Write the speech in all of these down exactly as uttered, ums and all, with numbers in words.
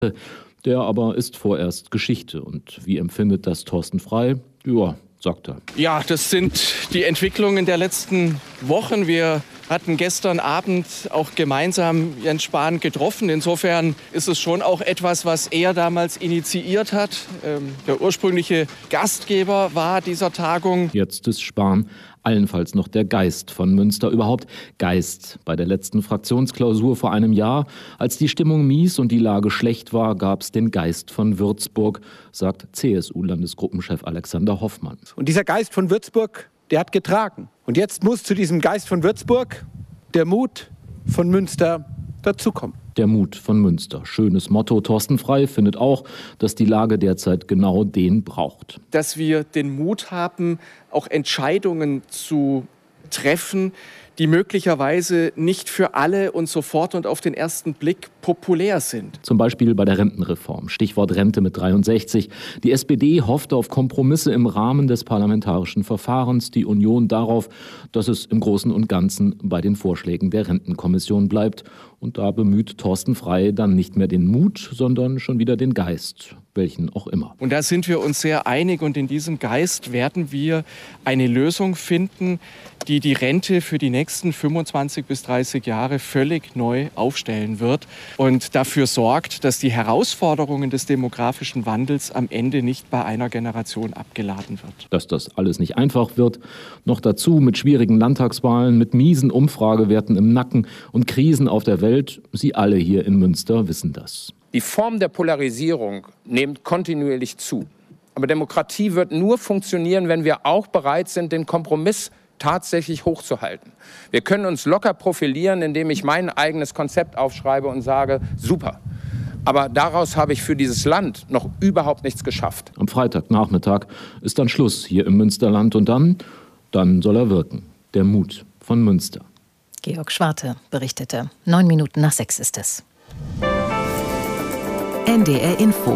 Der aber ist vorerst Geschichte. Und wie empfindet das Thorsten Frey? Ja, sagt er. Ja, das sind die Entwicklungen der letzten Wochen. Wir hatten gestern Abend auch gemeinsam Jens Spahn getroffen. Insofern ist es schon auch etwas, was er damals initiiert hat. Ähm, der ursprüngliche Gastgeber war dieser Tagung. Jetzt ist Spahn allenfalls noch der Geist von Münster. Überhaupt Geist. Bei der letzten Fraktionsklausur vor einem Jahr, als die Stimmung mies und die Lage schlecht war, gab es den Geist von Würzburg, sagt C S U-Landesgruppenchef Alexander Hoffmann. Und dieser Geist von Würzburg, der hat getragen. Und jetzt muss zu diesem Geist von Würzburg der Mut von Münster dazukommen. Der Mut von Münster. Schönes Motto. Thorsten Frey findet auch, dass die Lage derzeit genau den braucht. Dass wir den Mut haben, auch Entscheidungen zu treffen, die möglicherweise nicht für alle und sofort und auf den ersten Blick populär sind. Zum Beispiel bei der Rentenreform. Stichwort Rente mit dreiundsechzig. Die S P D hoffte auf Kompromisse im Rahmen des parlamentarischen Verfahrens. Die Union darauf, dass es im Großen und Ganzen bei den Vorschlägen der Rentenkommission bleibt. Und da bemüht Thorsten Frey dann nicht mehr den Mut, sondern schon wieder den Geist, welchen auch immer. Und da sind wir uns sehr einig. Und in diesem Geist werden wir eine Lösung finden, die die Rente für die nächsten fünfundzwanzig bis dreißig Jahre völlig neu aufstellen wird und dafür sorgt, dass die Herausforderungen des demografischen Wandels am Ende nicht bei einer Generation abgeladen wird. Dass das alles nicht einfach wird, noch dazu mit schwierigen Landtagswahlen, mit miesen Umfragewerten im Nacken und Krisen auf der Welt, Sie alle hier in Münster wissen das. Die Form der Polarisierung nimmt kontinuierlich zu. Aber Demokratie wird nur funktionieren, wenn wir auch bereit sind, den Kompromiss tatsächlich hochzuhalten. Wir können uns locker profilieren, indem ich mein eigenes Konzept aufschreibe und sage, super. Aber daraus habe ich für dieses Land noch überhaupt nichts geschafft. Am Freitagnachmittag ist dann Schluss hier im Münsterland und dann, dann soll er wirken. Der Mut von Münster. Georg Schwarte berichtete. Neun Minuten nach sechs ist es. N D R Info.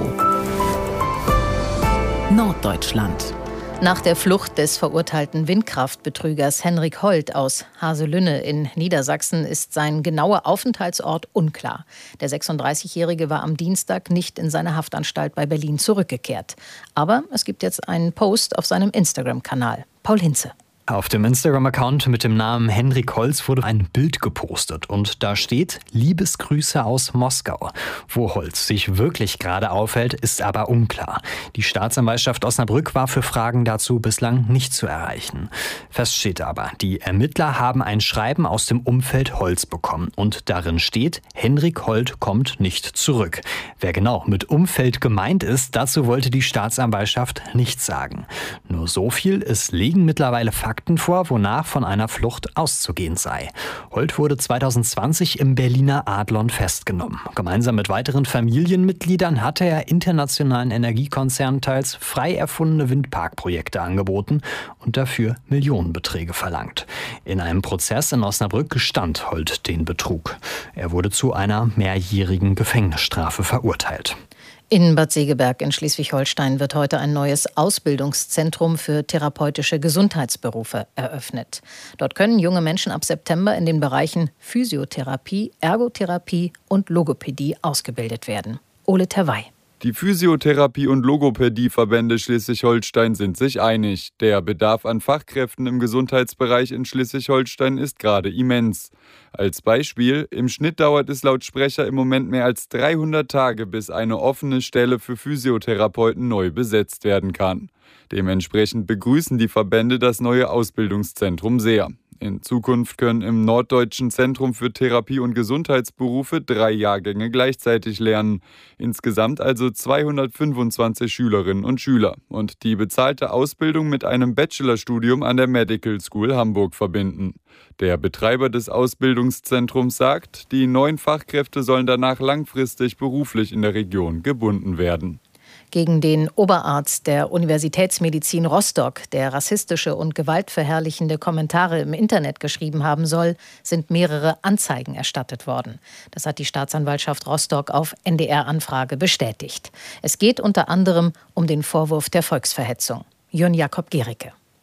Norddeutschland. Nach der Flucht des verurteilten Windkraftbetrügers Henrik Holt aus Haselünne in Niedersachsen ist sein genauer Aufenthaltsort unklar. Der sechsunddreißigjährige war am Dienstag nicht in seine Haftanstalt bei Berlin zurückgekehrt. Aber es gibt jetzt einen Post auf seinem Instagram-Kanal. Paul Hinze. Auf dem Instagram-Account mit dem Namen Henrik Holz wurde ein Bild gepostet und da steht Liebesgrüße aus Moskau. Wo Holz sich wirklich gerade aufhält, ist aber unklar. Die Staatsanwaltschaft Osnabrück war für Fragen dazu bislang nicht zu erreichen. Fest steht aber, die Ermittler haben ein Schreiben aus dem Umfeld Holz bekommen und darin steht, Henrik Holt kommt nicht zurück. Wer genau mit Umfeld gemeint ist, dazu wollte die Staatsanwaltschaft nichts sagen. Nur so viel, es liegen mittlerweile Fakten vor, wonach von einer Flucht auszugehen sei. Holt wurde zweitausendzwanzig im Berliner Adlon festgenommen. Gemeinsam mit weiteren Familienmitgliedern hatte er internationalen Energiekonzernen teils frei erfundene Windparkprojekte angeboten und dafür Millionenbeträge verlangt. In einem Prozess in Osnabrück gestand Holt den Betrug. Er wurde zu einer mehrjährigen Gefängnisstrafe verurteilt. In Bad Segeberg in Schleswig-Holstein wird heute ein neues Ausbildungszentrum für therapeutische Gesundheitsberufe eröffnet. Dort können junge Menschen ab September in den Bereichen Physiotherapie, Ergotherapie und Logopädie ausgebildet werden. Ole Terwey. Die Physiotherapie- und Logopädieverbände Schleswig-Holstein sind sich einig. Der Bedarf an Fachkräften im Gesundheitsbereich in Schleswig-Holstein ist gerade immens. Als Beispiel, im Schnitt dauert es laut Sprecher im Moment mehr als dreihundert Tage, bis eine offene Stelle für Physiotherapeuten neu besetzt werden kann. Dementsprechend begrüßen die Verbände das neue Ausbildungszentrum sehr. In Zukunft können im Norddeutschen Zentrum für Therapie- und Gesundheitsberufe drei Jahrgänge gleichzeitig lernen. Insgesamt also zweihundertfünfundzwanzig Schülerinnen und Schüler. Und die bezahlte Ausbildung mit einem Bachelorstudium an der Medical School Hamburg verbinden. Der Betreiber des Ausbildungszentrums sagt, die neuen Fachkräfte sollen danach langfristig beruflich in der Region gebunden werden. Gegen den Oberarzt der Universitätsmedizin Rostock, der rassistische und gewaltverherrlichende Kommentare im Internet geschrieben haben soll, sind mehrere Anzeigen erstattet worden. Das hat die Staatsanwaltschaft Rostock auf N D R-Anfrage bestätigt. Es geht unter anderem um den Vorwurf der Volksverhetzung. Jörn Jakob Gericke.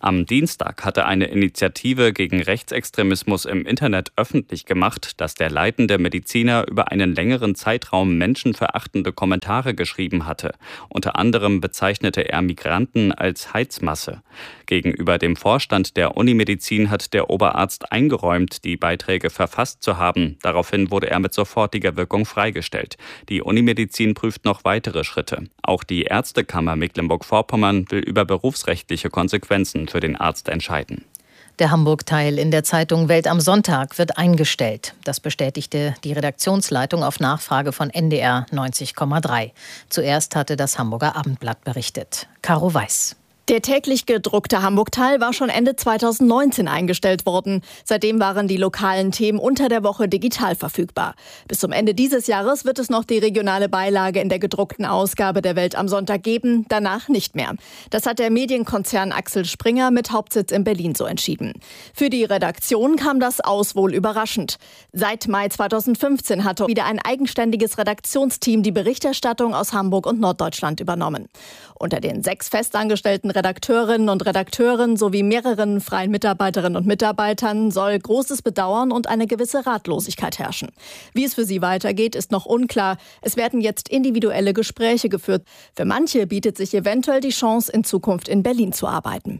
Am Dienstag hatte eine Initiative gegen Rechtsextremismus im Internet öffentlich gemacht, dass der leitende Mediziner über einen längeren Zeitraum menschenverachtende Kommentare geschrieben hatte. Unter anderem bezeichnete er Migranten als Heizmasse. Gegenüber dem Vorstand der Unimedizin hat der Oberarzt eingeräumt, die Beiträge verfasst zu haben. Daraufhin wurde er mit sofortiger Wirkung freigestellt. Die Unimedizin prüft noch weitere Schritte. Auch die Ärztekammer Mecklenburg-Vorpommern will über berufsrechtliche Konsequenzen für den Arzt entscheiden. Der Hamburg-Teil in der Zeitung Welt am Sonntag wird eingestellt. Das bestätigte die Redaktionsleitung auf Nachfrage von N D R neunzig Komma drei. Zuerst hatte das Hamburger Abendblatt berichtet. Caro Weiß. Der täglich gedruckte Hamburg-Teil war schon Ende zweitausendneunzehn eingestellt worden. Seitdem waren die lokalen Themen unter der Woche digital verfügbar. Bis zum Ende dieses Jahres wird es noch die regionale Beilage in der gedruckten Ausgabe der Welt am Sonntag geben, danach nicht mehr. Das hat der Medienkonzern Axel Springer mit Hauptsitz in Berlin so entschieden. Für die Redaktion kam das Aus wohl überraschend. Seit Mai zweitausendfünfzehn hatte wieder ein eigenständiges Redaktionsteam die Berichterstattung aus Hamburg und Norddeutschland übernommen. Unter den sechs festangestellten Redakteurinnen und Redakteuren sowie mehreren freien Mitarbeiterinnen und Mitarbeitern soll großes Bedauern und eine gewisse Ratlosigkeit herrschen. Wie es für sie weitergeht, ist noch unklar. Es werden jetzt individuelle Gespräche geführt. Für manche bietet sich eventuell die Chance, in Zukunft in Berlin zu arbeiten.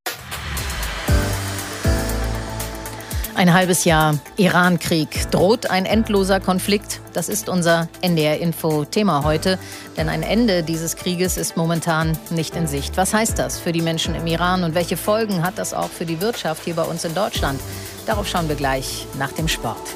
Ein halbes Jahr Iran-Krieg. Droht ein endloser Konflikt? Das ist unser N D R-Info-Thema heute. Denn ein Ende dieses Krieges ist momentan nicht in Sicht. Was heißt das für die Menschen im Iran und welche Folgen hat das auch für die Wirtschaft hier bei uns in Deutschland? Darauf schauen wir gleich nach dem Sport.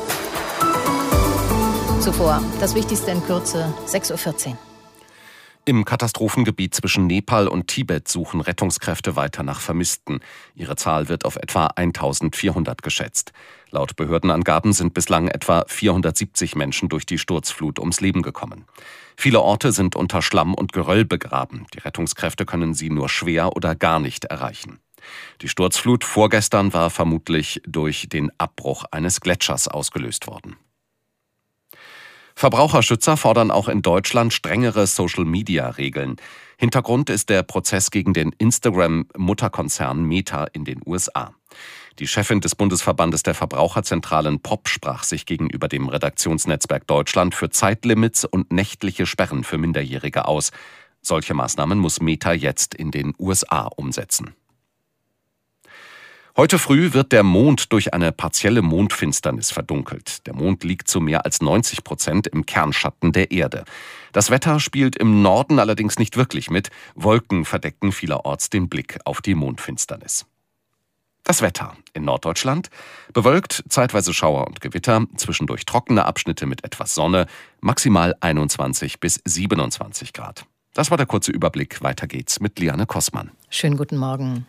Zuvor das Wichtigste in Kürze, sechs Uhr vierzehn. Im Katastrophengebiet zwischen Nepal und Tibet suchen Rettungskräfte weiter nach Vermissten. Ihre Zahl wird auf etwa eintausendvierhundert geschätzt. Laut Behördenangaben sind bislang etwa vierhundertsiebzig Menschen durch die Sturzflut ums Leben gekommen. Viele Orte sind unter Schlamm und Geröll begraben. Die Rettungskräfte können sie nur schwer oder gar nicht erreichen. Die Sturzflut vorgestern war vermutlich durch den Abbruch eines Gletschers ausgelöst worden. Verbraucherschützer fordern auch in Deutschland strengere Social-Media-Regeln. Hintergrund ist der Prozess gegen den Instagram-Mutterkonzern Meta in den U S A. Die Chefin des Bundesverbandes der Verbraucherzentralen P O P sprach sich gegenüber dem Redaktionsnetzwerk Deutschland für Zeitlimits und nächtliche Sperren für Minderjährige aus. Solche Maßnahmen muss Meta jetzt in den U S A umsetzen. Heute früh wird der Mond durch eine partielle Mondfinsternis verdunkelt. Der Mond liegt zu mehr als neunzig Prozent im Kernschatten der Erde. Das Wetter spielt im Norden allerdings nicht wirklich mit. Wolken verdecken vielerorts den Blick auf die Mondfinsternis. Das Wetter in Norddeutschland: bewölkt, zeitweise Schauer und Gewitter, zwischendurch trockene Abschnitte mit etwas Sonne, maximal einundzwanzig bis siebenundzwanzig Grad. Das war der kurze Überblick. Weiter geht's mit Liane Kossmann. Schönen guten Morgen.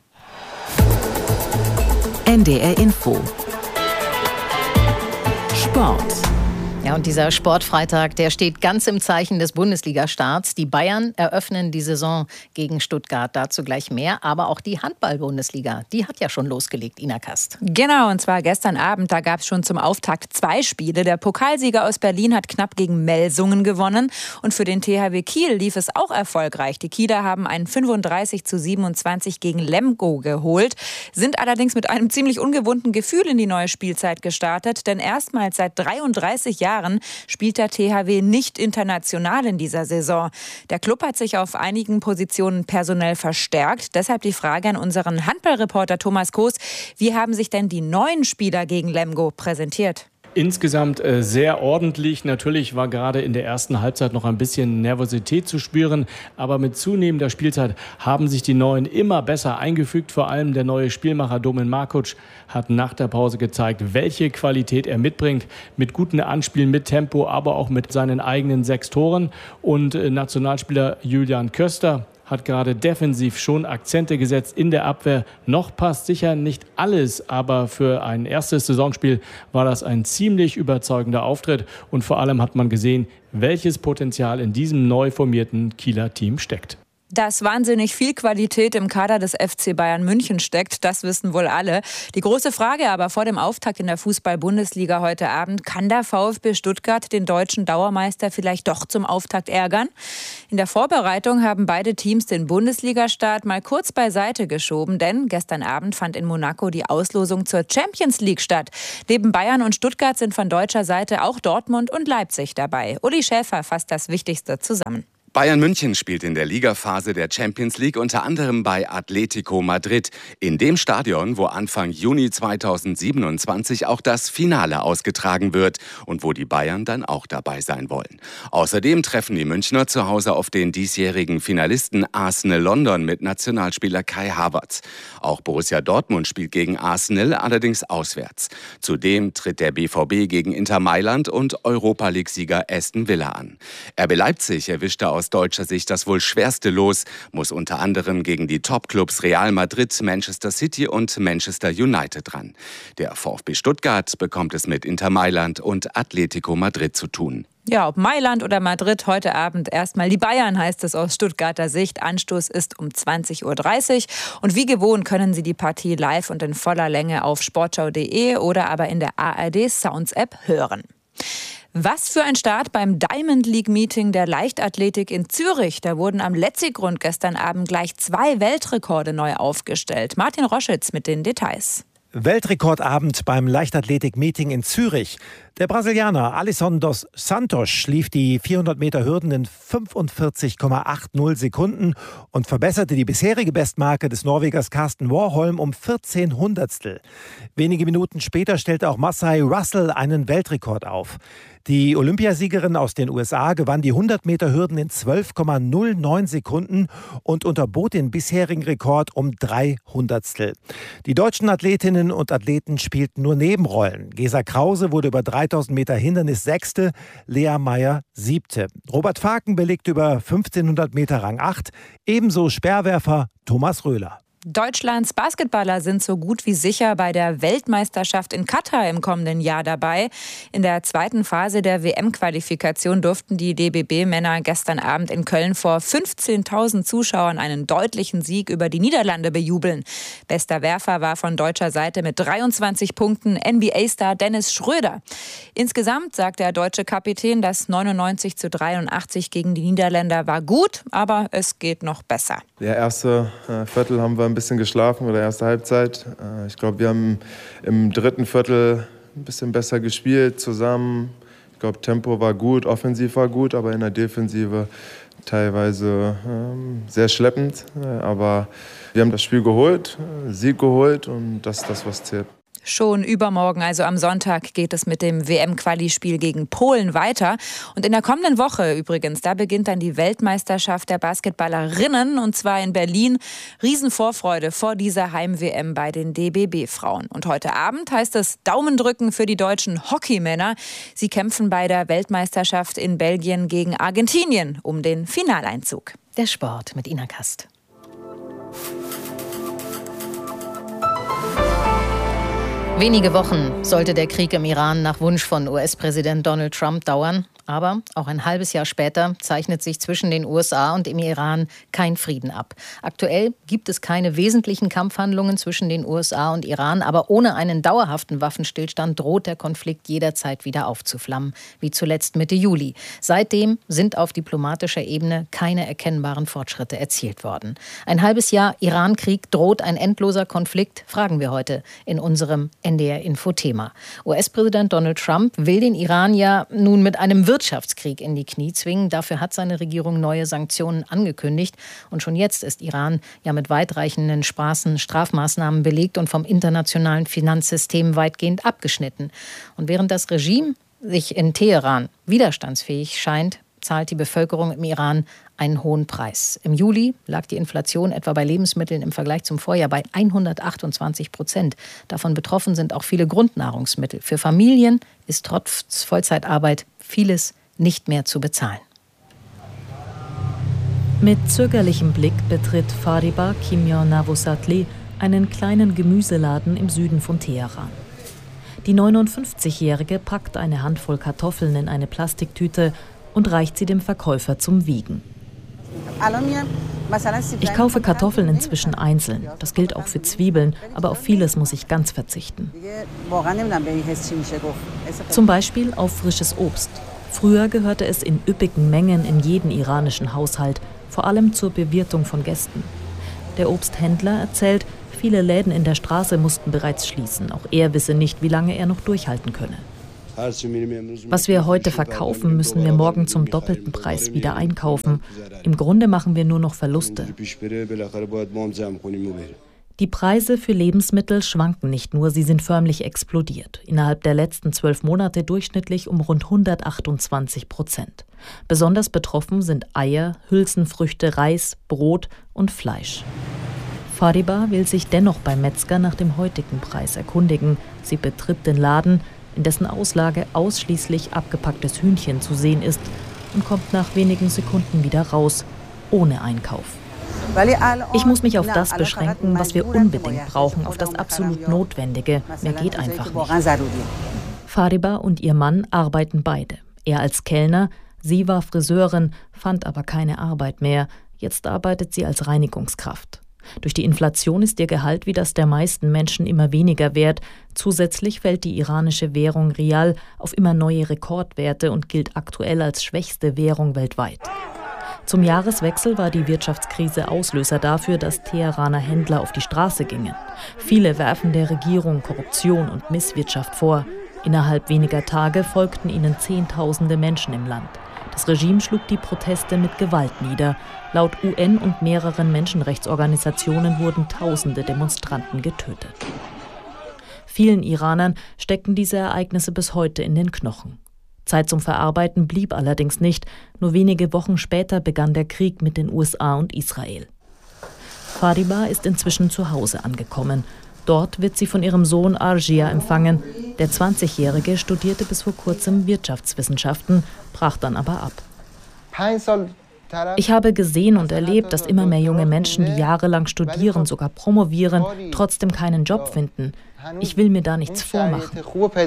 N D R Info. Sport. Ja, und dieser Sportfreitag, der steht ganz im Zeichen des Bundesliga-Starts. Die Bayern eröffnen die Saison gegen Stuttgart. Dazu gleich mehr. Aber auch die Handball-Bundesliga, die hat ja schon losgelegt, Ina Kast. Genau, und zwar gestern Abend. Da gab es schon zum Auftakt zwei Spiele. Der Pokalsieger aus Berlin hat knapp gegen Melsungen gewonnen. Und für den T H W Kiel lief es auch erfolgreich. Die Kieler haben einen fünfunddreißig zu siebenundzwanzig gegen Lemgo geholt, sind allerdings mit einem ziemlich ungewohnten Gefühl in die neue Spielzeit gestartet. Denn erstmals seit dreiunddreißig Jahren spielt der T H W nicht international in dieser Saison. Der Klub hat sich auf einigen Positionen personell verstärkt. Deshalb die Frage an unseren Handballreporter Thomas Koos: Wie haben sich denn die neuen Spieler gegen Lemgo präsentiert? Insgesamt äh, sehr ordentlich. Natürlich war gerade in der ersten Halbzeit noch ein bisschen Nervosität zu spüren. Aber mit zunehmender Spielzeit haben sich die Neuen immer besser eingefügt. Vor allem der neue Spielmacher Domen Markuc hat nach der Pause gezeigt, welche Qualität er mitbringt. Mit guten Anspielen, mit Tempo, aber auch mit seinen eigenen sechs Toren. Und äh, Nationalspieler Julian Köster hat gerade defensiv schon Akzente gesetzt in der Abwehr. Noch passt sicher nicht alles, aber für ein erstes Saisonspiel war das ein ziemlich überzeugender Auftritt. Und vor allem hat man gesehen, welches Potenzial in diesem neu formierten Kieler Team steckt. Dass wahnsinnig viel Qualität im Kader des F C Bayern München steckt, das wissen wohl alle. Die große Frage aber vor dem Auftakt in der Fußball-Bundesliga heute Abend: Kann der VfB Stuttgart den deutschen Dauermeister vielleicht doch zum Auftakt ärgern? In der Vorbereitung haben beide Teams den Bundesliga-Start mal kurz beiseite geschoben, denn gestern Abend fand in Monaco die Auslosung zur Champions League statt. Neben Bayern und Stuttgart sind von deutscher Seite auch Dortmund und Leipzig dabei. Uli Schäfer fasst das Wichtigste zusammen. Bayern München spielt in der Ligaphase der Champions League unter anderem bei Atletico Madrid, in dem Stadion, wo Anfang Juni zweitausendsiebenundzwanzig auch das Finale ausgetragen wird und wo die Bayern dann auch dabei sein wollen. Außerdem treffen die Münchner zu Hause auf den diesjährigen Finalisten Arsenal London mit Nationalspieler Kai Havertz. Auch Borussia Dortmund spielt gegen Arsenal, allerdings auswärts. Zudem tritt der B V B gegen Inter Mailand und Europa-League-Sieger Aston Villa an. R B Leipzig erwischte aus deutscher Sicht das wohl schwerste Los, muss unter anderem gegen die Top-Clubs Real Madrid, Manchester City und Manchester United ran. Der VfB Stuttgart bekommt es mit Inter Mailand und Atletico Madrid zu tun. Ja, ob Mailand oder Madrid, heute Abend erstmal die Bayern, heißt es aus Stuttgarter Sicht. Anstoß ist um zwanzig Uhr dreißig. Und wie gewohnt können Sie die Partie live und in voller Länge auf sportschau punkt de oder aber in der A R D Sounds App hören. Was für ein Start beim Diamond League Meeting der Leichtathletik in Zürich. Da wurden am Letzigrund gestern Abend gleich zwei Weltrekorde neu aufgestellt. Martin Roschitz mit den Details. Weltrekordabend beim Leichtathletik-Meeting in Zürich. Der Brasilianer Alisson dos Santos lief die vierhundert Meter Hürden in fünfundvierzig Komma achtzig Sekunden und verbesserte die bisherige Bestmarke des Norwegers Karsten Warholm um vierzehn Hundertstel. Wenige Minuten später stellte auch Masai Russell einen Weltrekord auf. Die Olympiasiegerin aus den U S A gewann die hundert Meter Hürden in zwölf Komma null neun Sekunden und unterbot den bisherigen Rekord um drei Hundertstel. Die deutschen Athletinnen und Athleten spielten nur Nebenrollen. Gesa Krause wurde über dreitausend Meter Hindernis Sechste, Lea Meyer Siebte. Robert Faken belegte über fünfzehnhundert Meter Rang acht, ebenso Speerwerfer Thomas Röhler. Deutschlands Basketballer sind so gut wie sicher bei der Weltmeisterschaft in Katar im kommenden Jahr dabei. In der zweiten Phase der W M-Qualifikation durften die D B B-Männer gestern Abend in Köln vor fünfzehntausend Zuschauern einen deutlichen Sieg über die Niederlande bejubeln. Bester Werfer war von deutscher Seite mit dreiundzwanzig Punkten N B A-Star Dennis Schröder. Insgesamt sagt der deutsche Kapitän, das neunundneunzig zu dreiundachtzig gegen die Niederländer war gut, aber es geht noch besser. Der erste äh, Viertel haben wir ein bisschen geschlafen oder erste Halbzeit. Ich glaube, wir haben im dritten Viertel ein bisschen besser gespielt zusammen. Ich glaube, Tempo war gut, offensiv war gut, aber in der Defensive teilweise ähm, sehr schleppend. Aber wir haben das Spiel geholt, Sieg geholt und das ist das, was zählt. Schon übermorgen, also am Sonntag, geht es mit dem W M-Quali-Spiel gegen Polen weiter. Und in der kommenden Woche übrigens, da beginnt dann die Weltmeisterschaft der Basketballerinnen, und zwar in Berlin. Riesenvorfreude vor dieser Heim-W M bei den D B B-Frauen. Und heute Abend heißt es Daumen drücken für die deutschen Hockeymänner. Sie kämpfen bei der Weltmeisterschaft in Belgien gegen Argentinien um den Finaleinzug. Der Sport mit Ina Kast. Wenige Wochen sollte der Krieg im Iran nach Wunsch von U S-Präsident Donald Trump dauern. Aber auch ein halbes Jahr später zeichnet sich zwischen den U S A und dem Iran kein Frieden ab. Aktuell gibt es keine wesentlichen Kampfhandlungen zwischen den U S A und Iran. Aber ohne einen dauerhaften Waffenstillstand droht der Konflikt jederzeit wieder aufzuflammen, wie zuletzt Mitte Juli. Seitdem sind auf diplomatischer Ebene keine erkennbaren Fortschritte erzielt worden. Ein halbes Jahr Iran-Krieg, droht ein endloser Konflikt, fragen wir heute in unserem N D R-Info-Thema. U S-Präsident Donald Trump will den Iran ja nun mit einem Wirtschaftskrieg in die Knie zwingen. Dafür hat seine Regierung neue Sanktionen angekündigt. Und schon jetzt ist Iran ja mit weitreichenden Straßen, Strafmaßnahmen belegt und vom internationalen Finanzsystem weitgehend abgeschnitten. Und während das Regime sich in Teheran widerstandsfähig scheint, zahlt die Bevölkerung im Iran einen hohen Preis. Im Juli lag die Inflation etwa bei Lebensmitteln im Vergleich zum Vorjahr bei hundertachtundzwanzig Prozent. Davon betroffen sind auch viele Grundnahrungsmittel. Für Familien ist trotz Vollzeitarbeit vieles nicht mehr zu bezahlen. Mit zögerlichem Blick betritt Fariba Kimyon Navosatli einen kleinen Gemüseladen im Süden von Teheran. Die neunundfünfzigjährige packt eine Handvoll Kartoffeln in eine Plastiktüte und reicht sie dem Verkäufer zum Wiegen. Ich kaufe Kartoffeln inzwischen einzeln. Das gilt auch für Zwiebeln, aber auf vieles muss ich ganz verzichten. Zum Beispiel auf frisches Obst. Früher gehörte es in üppigen Mengen in jeden iranischen Haushalt, vor allem zur Bewirtung von Gästen. Der Obsthändler erzählt, viele Läden in der Straße mussten bereits schließen. Auch er wisse nicht, wie lange er noch durchhalten könne. Was wir heute verkaufen, müssen wir morgen zum doppelten Preis wieder einkaufen. Im Grunde machen wir nur noch Verluste. Die Preise für Lebensmittel schwanken nicht nur, sie sind förmlich explodiert. Innerhalb der letzten zwölf Monate durchschnittlich um rund hundertachtundzwanzig Prozent. Besonders betroffen sind Eier, Hülsenfrüchte, Reis, Brot und Fleisch. Fariba will sich dennoch beim Metzger nach dem heutigen Preis erkundigen. Sie betritt den Laden, in dessen Auslage ausschließlich abgepacktes Hühnchen zu sehen ist, und kommt nach wenigen Sekunden wieder raus, ohne Einkauf. Ich muss mich auf das beschränken, was wir unbedingt brauchen, auf das absolut Notwendige. Mehr geht einfach nicht. Fariba und ihr Mann arbeiten beide. Er als Kellner, sie war Friseurin, fand aber keine Arbeit mehr. Jetzt arbeitet sie als Reinigungskraft. Durch die Inflation ist ihr Gehalt wie das der meisten Menschen immer weniger wert. Zusätzlich fällt die iranische Währung Rial auf immer neue Rekordwerte und gilt aktuell als schwächste Währung weltweit. Zum Jahreswechsel war die Wirtschaftskrise Auslöser dafür, dass Teheraner Händler auf die Straße gingen. Viele werfen der Regierung Korruption und Misswirtschaft vor. Innerhalb weniger Tage folgten ihnen Zehntausende Menschen im Land. Das Regime schlug die Proteste mit Gewalt nieder. Laut U N und mehreren Menschenrechtsorganisationen wurden tausende Demonstranten getötet. Vielen Iranern stecken diese Ereignisse bis heute in den Knochen. Zeit zum Verarbeiten blieb allerdings nicht. Nur wenige Wochen später begann der Krieg mit den U S A und Israel. Fariba ist inzwischen zu Hause angekommen. Dort wird sie von ihrem Sohn Arjia empfangen. Der zwanzigjährige studierte bis vor kurzem Wirtschaftswissenschaften, brach dann aber ab. Ich habe gesehen und erlebt, dass immer mehr junge Menschen, die jahrelang studieren, sogar promovieren, trotzdem keinen Job finden. Ich will mir da nichts vormachen.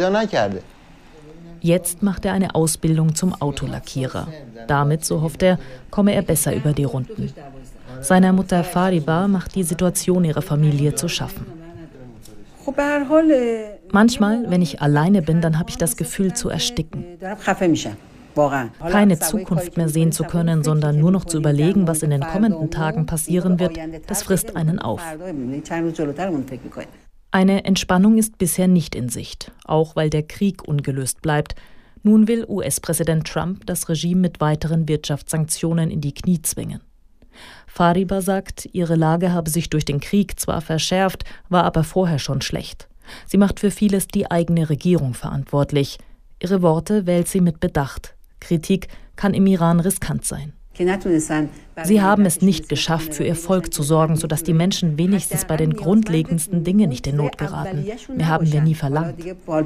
Jetzt macht er eine Ausbildung zum Autolackierer. Damit, so hofft er, komme er besser über die Runden. Seiner Mutter Fariba macht die Situation ihrer Familie zu schaffen. Manchmal, wenn ich alleine bin, dann habe ich das Gefühl zu ersticken. Keine Zukunft mehr sehen zu können, sondern nur noch zu überlegen, was in den kommenden Tagen passieren wird, das frisst einen auf. Eine Entspannung ist bisher nicht in Sicht, auch weil der Krieg ungelöst bleibt. Nun will U S-Präsident Trump das Regime mit weiteren Wirtschaftssanktionen in die Knie zwingen. Fariba sagt, ihre Lage habe sich durch den Krieg zwar verschärft, war aber vorher schon schlecht. Sie macht für vieles die eigene Regierung verantwortlich. Ihre Worte wählt sie mit Bedacht. Kritik kann im Iran riskant sein. Sie haben es nicht geschafft, für ihr Volk zu sorgen, sodass die Menschen wenigstens bei den grundlegendsten Dingen nicht in Not geraten. Mehr haben wir nie verlangt.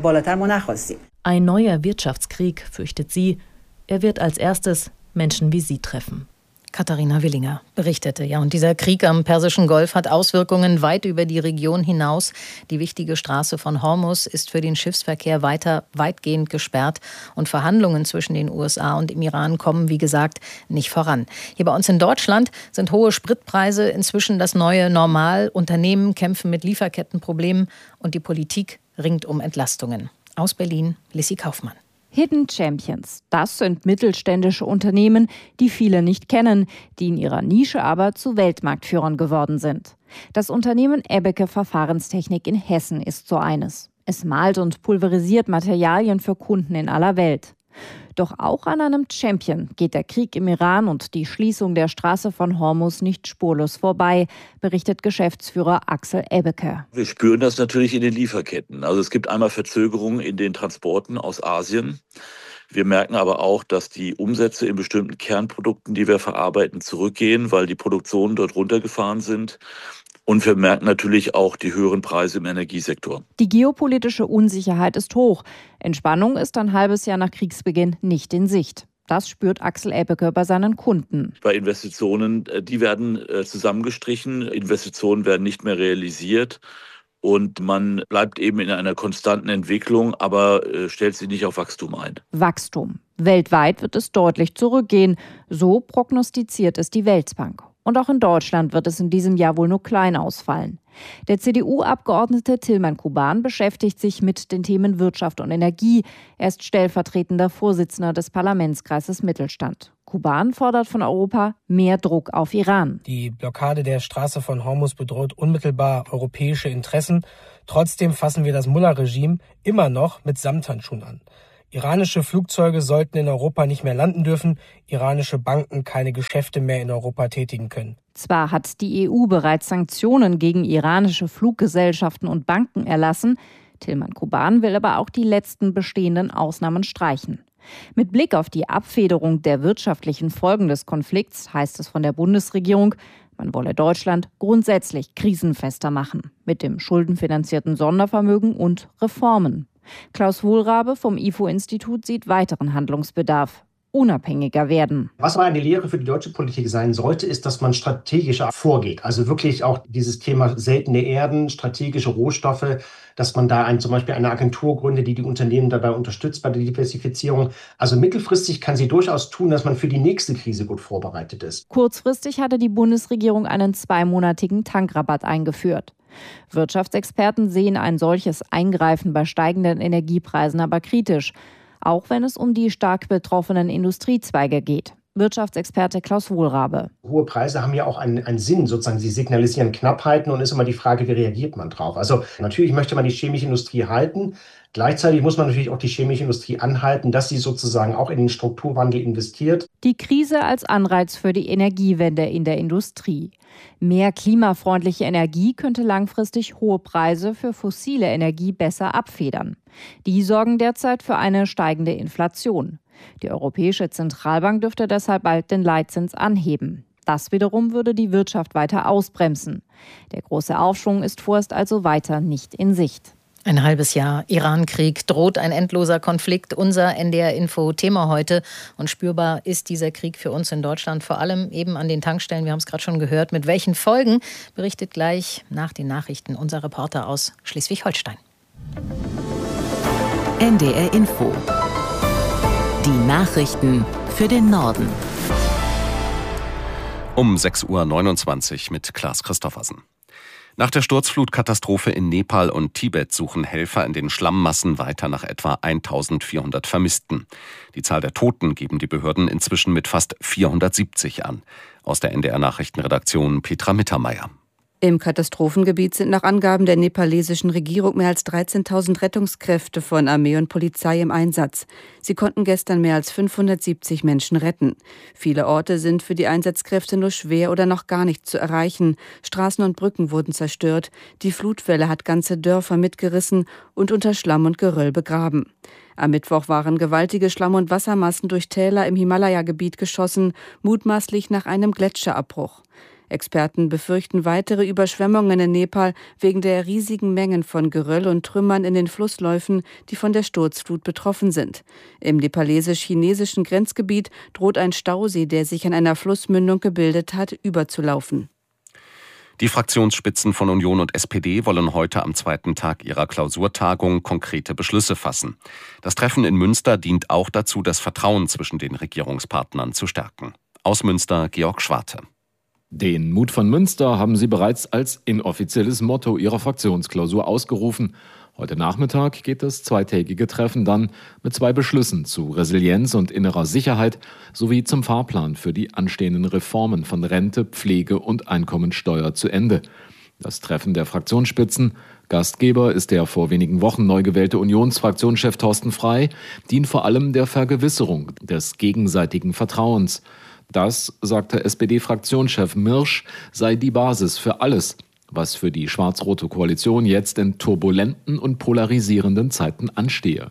Ein neuer Wirtschaftskrieg, fürchtet sie, er wird als erstes Menschen wie sie treffen. Katharina Willinger berichtete. Ja, und dieser Krieg am Persischen Golf hat Auswirkungen weit über die Region hinaus. Die wichtige Straße von Hormuz ist für den Schiffsverkehr weiter weitgehend gesperrt. Und Verhandlungen zwischen den U S A und dem Iran kommen, wie gesagt, nicht voran. Hier bei uns in Deutschland sind hohe Spritpreise inzwischen das neue Normal. Unternehmen kämpfen mit Lieferkettenproblemen und die Politik ringt um Entlastungen. Aus Berlin, Lissy Kaufmann. Hidden Champions, das sind mittelständische Unternehmen, die viele nicht kennen, die in ihrer Nische aber zu Weltmarktführern geworden sind. Das Unternehmen Ebbeke Verfahrenstechnik in Hessen ist so eines. Es malt und pulverisiert Materialien für Kunden in aller Welt. Doch auch an einem Champion geht der Krieg im Iran und die Schließung der Straße von Hormuz nicht spurlos vorbei, berichtet Geschäftsführer Axel Ebbeke. Wir spüren das natürlich in den Lieferketten. Also es gibt einmal Verzögerungen in den Transporten aus Asien. Wir merken aber auch, dass die Umsätze in bestimmten Kernprodukten, die wir verarbeiten, zurückgehen, weil die Produktionen dort runtergefahren sind. Und wir merken natürlich auch die höheren Preise im Energiesektor. Die geopolitische Unsicherheit ist hoch. Entspannung ist ein halbes Jahr nach Kriegsbeginn nicht in Sicht. Das spürt Axel Ebbeke bei seinen Kunden. Bei Investitionen, die werden zusammengestrichen, Investitionen werden nicht mehr realisiert. Und man bleibt eben in einer konstanten Entwicklung, aber stellt sich nicht auf Wachstum ein. Wachstum. Weltweit wird es deutlich zurückgehen. So prognostiziert es die Weltbank. Und auch in Deutschland wird es in diesem Jahr wohl nur klein ausfallen. Der C D U-Abgeordnete Tilman Kuban beschäftigt sich mit den Themen Wirtschaft und Energie. Er ist stellvertretender Vorsitzender des Parlamentskreises Mittelstand. Kuban fordert von Europa mehr Druck auf Iran. Die Blockade der Straße von Hormuz bedroht unmittelbar europäische Interessen. Trotzdem fassen wir das Mullah-Regime immer noch mit Samthandschuhen an. Iranische Flugzeuge sollten in Europa nicht mehr landen dürfen, iranische Banken keine Geschäfte mehr in Europa tätigen können. Zwar hat die E U bereits Sanktionen gegen iranische Fluggesellschaften und Banken erlassen, Tilman Kuban will aber auch die letzten bestehenden Ausnahmen streichen. Mit Blick auf die Abfederung der wirtschaftlichen Folgen des Konflikts heißt es von der Bundesregierung, man wolle Deutschland grundsätzlich krisenfester machen, mit dem schuldenfinanzierten Sondervermögen und Reformen. Klaus Wohlrabe vom I F O-Institut sieht weiteren Handlungsbedarf. Unabhängiger werden. Was aber eine Lehre für die deutsche Politik sein sollte, ist, dass man strategischer vorgeht. Also wirklich auch dieses Thema seltene Erden, strategische Rohstoffe, dass man da ein, zum Beispiel eine Agentur gründet, die die Unternehmen dabei unterstützt bei der Diversifizierung. Also mittelfristig kann sie durchaus tun, dass man für die nächste Krise gut vorbereitet ist. Kurzfristig hatte die Bundesregierung einen zweimonatigen Tankrabatt eingeführt. Wirtschaftsexperten sehen ein solches Eingreifen bei steigenden Energiepreisen aber kritisch, auch wenn es um die stark betroffenen Industriezweige geht. Wirtschaftsexperte Klaus Wohlrabe. Hohe Preise haben ja auch einen, einen Sinn, sozusagen. Sie signalisieren Knappheiten und ist immer die Frage, wie reagiert man drauf. Also natürlich möchte man die chemische Industrie halten. Gleichzeitig muss man natürlich auch die chemische Industrie anhalten, dass sie sozusagen auch in den Strukturwandel investiert. Die Krise als Anreiz für die Energiewende in der Industrie. Mehr klimafreundliche Energie könnte langfristig hohe Preise für fossile Energie besser abfedern. Die sorgen derzeit für eine steigende Inflation. Die Europäische Zentralbank dürfte deshalb bald den Leitzins anheben. Das wiederum würde die Wirtschaft weiter ausbremsen. Der große Aufschwung ist vorerst also weiter nicht in Sicht. Ein halbes Jahr Iran-Krieg, droht ein endloser Konflikt. Unser N D R-Info-Thema heute. Und spürbar ist dieser Krieg für uns in Deutschland, vor allem eben an den Tankstellen. Wir haben es gerade schon gehört. Mit welchen Folgen, berichtet gleich nach den Nachrichten unser Reporter aus Schleswig-Holstein. N D R-Info. Die Nachrichten für den Norden. Um sechs Uhr neunundzwanzig mit Klaas Christoffersen. Nach der Sturzflutkatastrophe in Nepal und Tibet suchen Helfer in den Schlammmassen weiter nach etwa eintausendvierhundert Vermissten. Die Zahl der Toten geben die Behörden inzwischen mit fast vierhundertsiebzig an. Aus der N D R-Nachrichtenredaktion Petra Mittermeier. Im Katastrophengebiet sind nach Angaben der nepalesischen Regierung mehr als dreizehntausend Rettungskräfte von Armee und Polizei im Einsatz. Sie konnten gestern mehr als fünfhundertsiebzig Menschen retten. Viele Orte sind für die Einsatzkräfte nur schwer oder noch gar nicht zu erreichen. Straßen und Brücken wurden zerstört. Die Flutwelle hat ganze Dörfer mitgerissen und unter Schlamm und Geröll begraben. Am Mittwoch waren gewaltige Schlamm- und Wassermassen durch Täler im Himalaya-Gebiet geschossen, mutmaßlich nach einem Gletscherabbruch. Experten befürchten weitere Überschwemmungen in Nepal wegen der riesigen Mengen von Geröll und Trümmern in den Flussläufen, die von der Sturzflut betroffen sind. Im nepalesisch-chinesischen Grenzgebiet droht ein Stausee, der sich an einer Flussmündung gebildet hat, überzulaufen. Die Fraktionsspitzen von Union und S P D wollen heute am zweiten Tag ihrer Klausurtagung konkrete Beschlüsse fassen. Das Treffen in Münster dient auch dazu, das Vertrauen zwischen den Regierungspartnern zu stärken. Aus Münster Georg Schwarte. Den Mut von Münster haben sie bereits als inoffizielles Motto ihrer Fraktionsklausur ausgerufen. Heute Nachmittag geht das zweitägige Treffen dann mit zwei Beschlüssen zu Resilienz und innerer Sicherheit sowie zum Fahrplan für die anstehenden Reformen von Rente, Pflege und Einkommensteuer zu Ende. Das Treffen der Fraktionsspitzen, Gastgeber ist der vor wenigen Wochen neu gewählte Unionsfraktionschef Thorsten Frey, dient vor allem der Vergewisserung des gegenseitigen Vertrauens. Das, sagte S P D-Fraktionschef Mirsch, sei die Basis für alles, was für die schwarz-rote Koalition jetzt in turbulenten und polarisierenden Zeiten anstehe.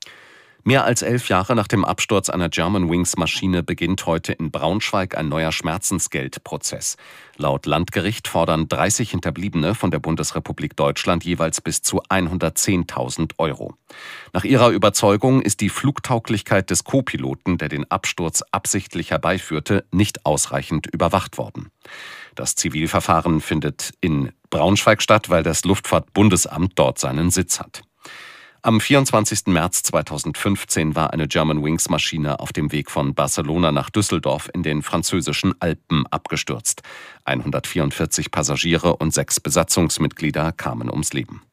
Mehr als elf Jahre nach dem Absturz einer Germanwings-Maschine beginnt heute in Braunschweig ein neuer Schmerzensgeldprozess. Laut Landgericht fordern dreißig Hinterbliebene von der Bundesrepublik Deutschland jeweils bis zu hundertzehntausend Euro. Nach ihrer Überzeugung ist die Flugtauglichkeit des Co-Piloten, der den Absturz absichtlich herbeiführte, nicht ausreichend überwacht worden. Das Zivilverfahren findet in Braunschweig statt, weil das Luftfahrtbundesamt dort seinen Sitz hat. Am vierundzwanzigsten März zweitausendfünfzehn war eine Germanwings-Maschine auf dem Weg von Barcelona nach Düsseldorf in den französischen Alpen abgestürzt. hundertvierundvierzig Passagiere und sechs Besatzungsmitglieder kamen ums Leben.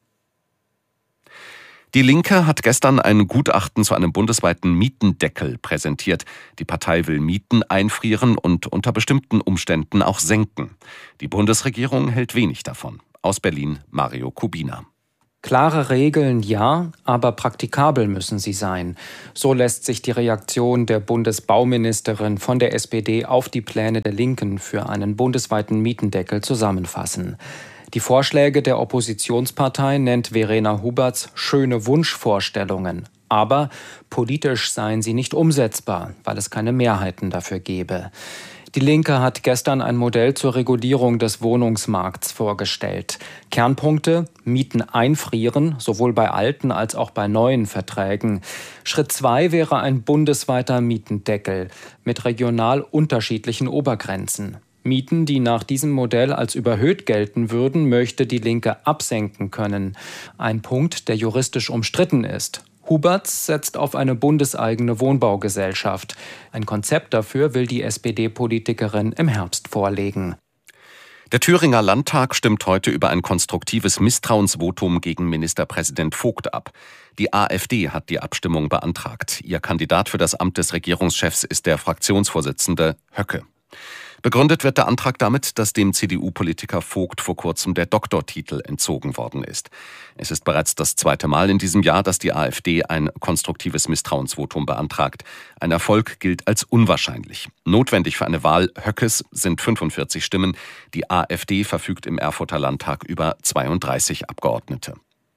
Die Linke hat gestern ein Gutachten zu einem bundesweiten Mietendeckel präsentiert. Die Partei will Mieten einfrieren und unter bestimmten Umständen auch senken. Die Bundesregierung hält wenig davon. Aus Berlin Mario Kubina. Klare Regeln ja, aber praktikabel müssen sie sein. So lässt sich die Reaktion der Bundesbauministerin von der S P D auf die Pläne der Linken für einen bundesweiten Mietendeckel zusammenfassen. Die Vorschläge der Oppositionspartei nennt Verena Huberts schöne Wunschvorstellungen. Aber politisch seien sie nicht umsetzbar, weil es keine Mehrheiten dafür gäbe. Die Linke hat gestern ein Modell zur Regulierung des Wohnungsmarkts vorgestellt. Kernpunkte: Mieten einfrieren, sowohl bei alten als auch bei neuen Verträgen. Schritt zwei wäre ein bundesweiter Mietendeckel mit regional unterschiedlichen Obergrenzen. Mieten, die nach diesem Modell als überhöht gelten würden, möchte die Linke absenken können. Ein Punkt, der juristisch umstritten ist. Huberts setzt auf eine bundeseigene Wohnbaugesellschaft. Ein Konzept dafür will die S P D-Politikerin im Herbst vorlegen. Der Thüringer Landtag stimmt heute über ein konstruktives Misstrauensvotum gegen Ministerpräsident Vogt ab. Die AfD hat die Abstimmung beantragt. Ihr Kandidat für das Amt des Regierungschefs ist der Fraktionsvorsitzende Höcke. Begründet wird der Antrag damit, dass dem C D U-Politiker Vogt vor kurzem der Doktortitel entzogen worden ist. Es ist bereits das zweite Mal in diesem Jahr, dass die AfD ein konstruktives Misstrauensvotum beantragt. Ein Erfolg gilt als unwahrscheinlich. Notwendig für eine Wahl Höckes sind fünfundvierzig Stimmen. Die AfD verfügt im Erfurter Landtag über zweiunddreißig Abgeordnete.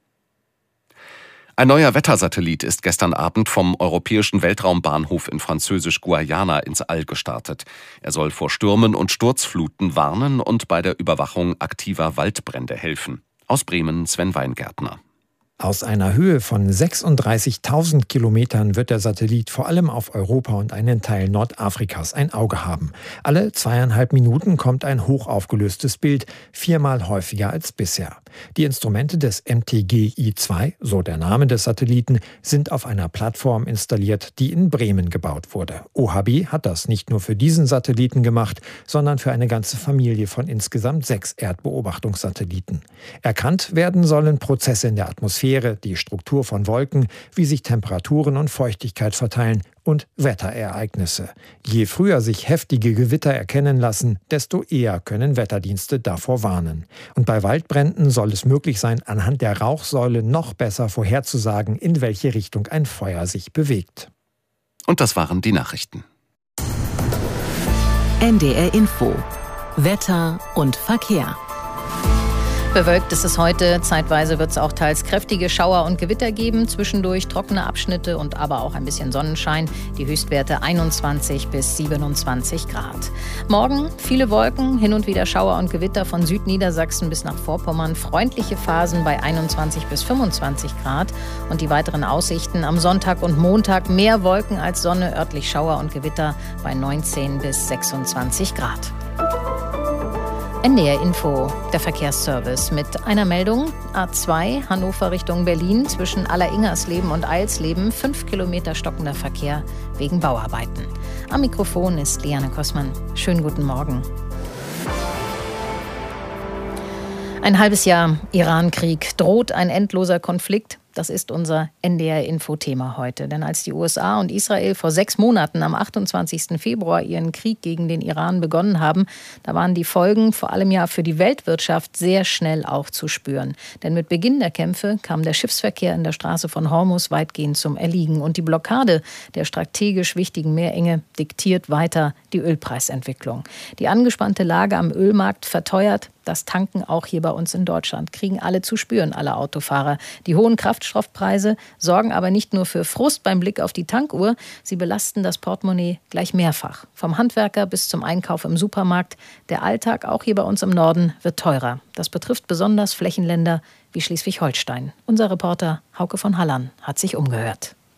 Ein neuer Wettersatellit ist gestern Abend vom Europäischen Weltraumbahnhof in Französisch-Guayana ins All gestartet. Er soll vor Stürmen und Sturzfluten warnen und bei der Überwachung aktiver Waldbrände helfen. Aus Bremen Sven Weingärtner. Aus einer Höhe von sechsunddreißigtausend Kilometern wird der Satellit vor allem auf Europa und einen Teil Nordafrikas ein Auge haben. Alle zweieinhalb Minuten kommt ein hochaufgelöstes Bild, viermal häufiger als bisher. Die Instrumente des M T G I zwei, so der Name des Satelliten, sind auf einer Plattform installiert, die in Bremen gebaut wurde. O H B hat das nicht nur für diesen Satelliten gemacht, sondern für eine ganze Familie von insgesamt sechs Erdbeobachtungssatelliten. Erkannt werden sollen Prozesse in der Atmosphäre, die Struktur von Wolken, wie sich Temperaturen und Feuchtigkeit verteilen und Wetterereignisse. Je früher sich heftige Gewitter erkennen lassen, desto eher können Wetterdienste davor warnen. Und bei Waldbränden soll es möglich sein, anhand der Rauchsäule noch besser vorherzusagen, in welche Richtung ein Feuer sich bewegt. Und das waren die Nachrichten. N D R Info. Wetter und Verkehr. Bewölkt ist es heute. Zeitweise wird es auch teils kräftige Schauer und Gewitter geben. Zwischendurch trockene Abschnitte und aber auch ein bisschen Sonnenschein. Die Höchstwerte einundzwanzig bis siebenundzwanzig Grad. Morgen viele Wolken, hin und wieder Schauer und Gewitter von Südniedersachsen bis nach Vorpommern. Freundliche Phasen bei einundzwanzig bis fünfundzwanzig Grad. Und die weiteren Aussichten am Sonntag und Montag mehr Wolken als Sonne, örtlich Schauer und Gewitter bei neunzehn bis sechsundzwanzig Grad. N D R Info, der Verkehrsservice mit einer Meldung. A zwei, Hannover Richtung Berlin, zwischen Alleringersleben und Eilsleben, fünf Kilometer stockender Verkehr wegen Bauarbeiten. Am Mikrofon ist Liane Kossmann. Schönen guten Morgen. Ein halbes Jahr Iran-Krieg. Droht ein endloser Konflikt? Das ist unser N D R-Info-Thema heute. Denn als die U S A und Israel vor sechs Monaten am achtundzwanzigsten Februar ihren Krieg gegen den Iran begonnen haben, da waren die Folgen vor allem ja für die Weltwirtschaft sehr schnell auch zu spüren. Denn mit Beginn der Kämpfe kam der Schiffsverkehr in der Straße von Hormuz weitgehend zum Erliegen. Und die Blockade der strategisch wichtigen Meerenge diktiert weiter die Ölpreisentwicklung. Die angespannte Lage am Ölmarkt verteuert das Tanken auch hier bei uns in Deutschland. Kriegen alle zu spüren, alle Autofahrer. Die hohen Kraftstoffpreise sorgen aber nicht nur für Frust beim Blick auf die Tankuhr, sie belasten das Portemonnaie gleich mehrfach. Vom Handwerker bis zum Einkauf im Supermarkt. Der Alltag, auch hier bei uns im Norden, wird teurer. Das betrifft besonders Flächenländer wie Schleswig-Holstein. Unser Reporter Hauke von Halland hat sich umgehört.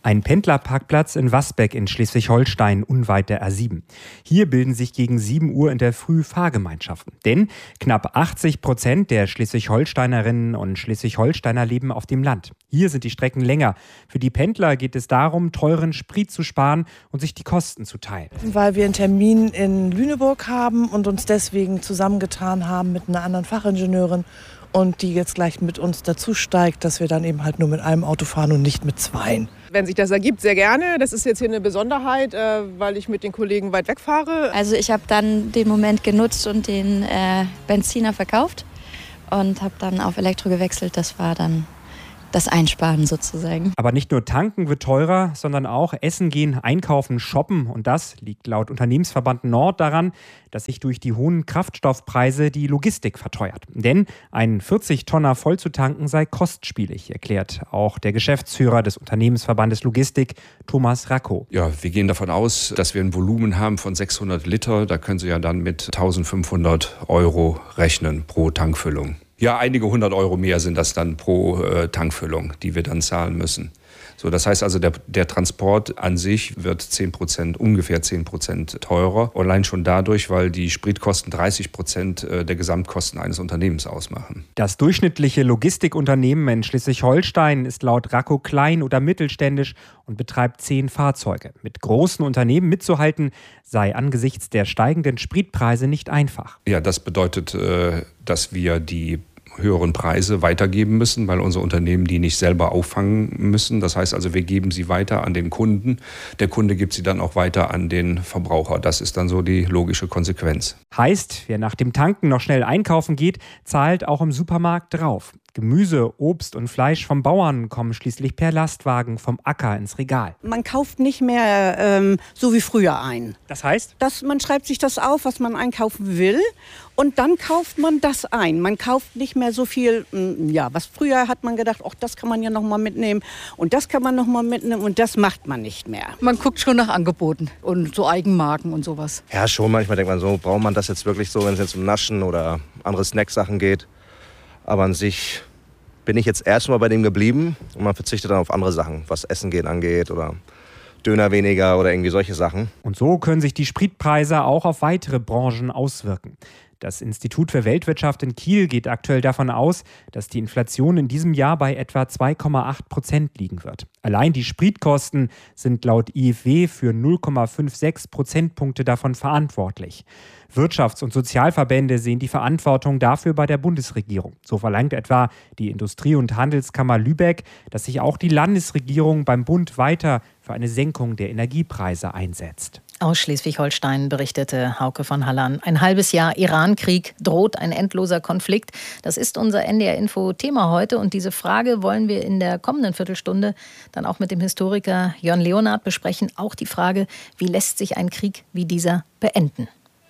Ein Pendlerparkplatz in Wasbeck in Schleswig-Holstein, unweit der A sieben. Hier bilden sich gegen sieben Uhr in der Früh Fahrgemeinschaften. Denn knapp achtzig Prozent der Schleswig-Holsteinerinnen und Schleswig-Holsteiner leben auf dem Land. Hier sind die Strecken länger. Für die Pendler geht es darum, teuren Sprit zu sparen und sich die Kosten zu teilen. Weil wir einen Termin in Lüneburg haben und uns deswegen zusammengetan haben mit einer anderen Fachingenieurin und die jetzt gleich mit uns dazu steigt, dass wir dann eben halt nur mit einem Auto fahren und nicht mit zweien. Wenn sich das ergibt, sehr gerne. Das ist jetzt hier eine Besonderheit, äh, weil ich mit den Kollegen weit weg fahre. Also ich habe dann den Moment genutzt und den äh, Benziner verkauft und habe dann auf Elektro gewechselt. Das war dann das Einsparen sozusagen. Aber nicht nur tanken wird teurer, sondern auch essen gehen, einkaufen, shoppen. Und das liegt laut Unternehmensverband Nord daran, dass sich durch die hohen Kraftstoffpreise die Logistik verteuert. Denn ein vierzig Tonner voll zu tanken sei kostspielig, erklärt auch der Geschäftsführer des Unternehmensverbandes Logistik, Thomas Racco. Ja, wir gehen davon aus, dass wir ein Volumen haben von sechshundert Liter. Da können Sie ja dann mit eintausendfünfhundert Euro rechnen pro Tankfüllung. Ja, einige hundert Euro mehr sind das dann pro äh, Tankfüllung, die wir dann zahlen müssen. So, das heißt also, der, der Transport an sich wird zehn Prozent, ungefähr zehn Prozent teurer. Allein schon dadurch, weil die Spritkosten dreißig Prozent der Gesamtkosten eines Unternehmens ausmachen. Das durchschnittliche Logistikunternehmen in Schleswig-Holstein ist laut Racco klein oder mittelständisch und betreibt zehn Fahrzeuge. Mit großen Unternehmen mitzuhalten, sei angesichts der steigenden Spritpreise nicht einfach. Ja, das bedeutet, dass wir die höheren Preise weitergeben müssen, weil unsere Unternehmen die nicht selber auffangen müssen. Das heißt also, wir geben sie weiter an den Kunden. Der Kunde gibt sie dann auch weiter an den Verbraucher. Das ist dann so die logische Konsequenz. Heißt, wer nach dem Tanken noch schnell einkaufen geht, zahlt auch im Supermarkt drauf. Gemüse, Obst und Fleisch vom Bauern kommen schließlich per Lastwagen vom Acker ins Regal. Man kauft nicht mehr ähm, so wie früher ein. Das heißt? Dass man schreibt sich das auf, was man einkaufen will, und dann kauft man das ein. Man kauft nicht mehr so viel, ja, was früher hat man gedacht, ach, das kann man ja noch mal mitnehmen und das kann man noch mal mitnehmen, und das macht man nicht mehr. Man guckt schon nach Angeboten und so Eigenmarken und sowas. Ja, schon manchmal denkt man so, braucht man das jetzt wirklich so, wenn es jetzt um Naschen oder andere Snacksachen geht. Aber an sich bin ich jetzt erstmal bei dem geblieben und man verzichtet dann auf andere Sachen, was Essen gehen angeht oder Döner weniger oder irgendwie solche Sachen. Und so können sich die Spritpreise auch auf weitere Branchen auswirken. Das Institut für Weltwirtschaft in Kiel geht aktuell davon aus, dass die Inflation in diesem Jahr bei etwa zwei Komma acht Prozent liegen wird. Allein die Spritkosten sind laut I F W für null Komma sechsundfünfzig Prozentpunkte davon verantwortlich. Wirtschafts- und Sozialverbände sehen die Verantwortung dafür bei der Bundesregierung. So verlangt etwa die Industrie- und Handelskammer Lübeck, dass sich auch die Landesregierung beim Bund weiter für eine Senkung der Energiepreise einsetzt. Aus Schleswig-Holstein berichtete Hauke von Hallan. Ein halbes Jahr Iran-Krieg, droht ein endloser Konflikt. Das ist unser N D R-Info-Thema heute. Und diese Frage wollen wir in der kommenden Viertelstunde dann auch mit dem Historiker Jörn Leonhard besprechen. Auch die Frage, wie lässt sich ein Krieg wie dieser beenden?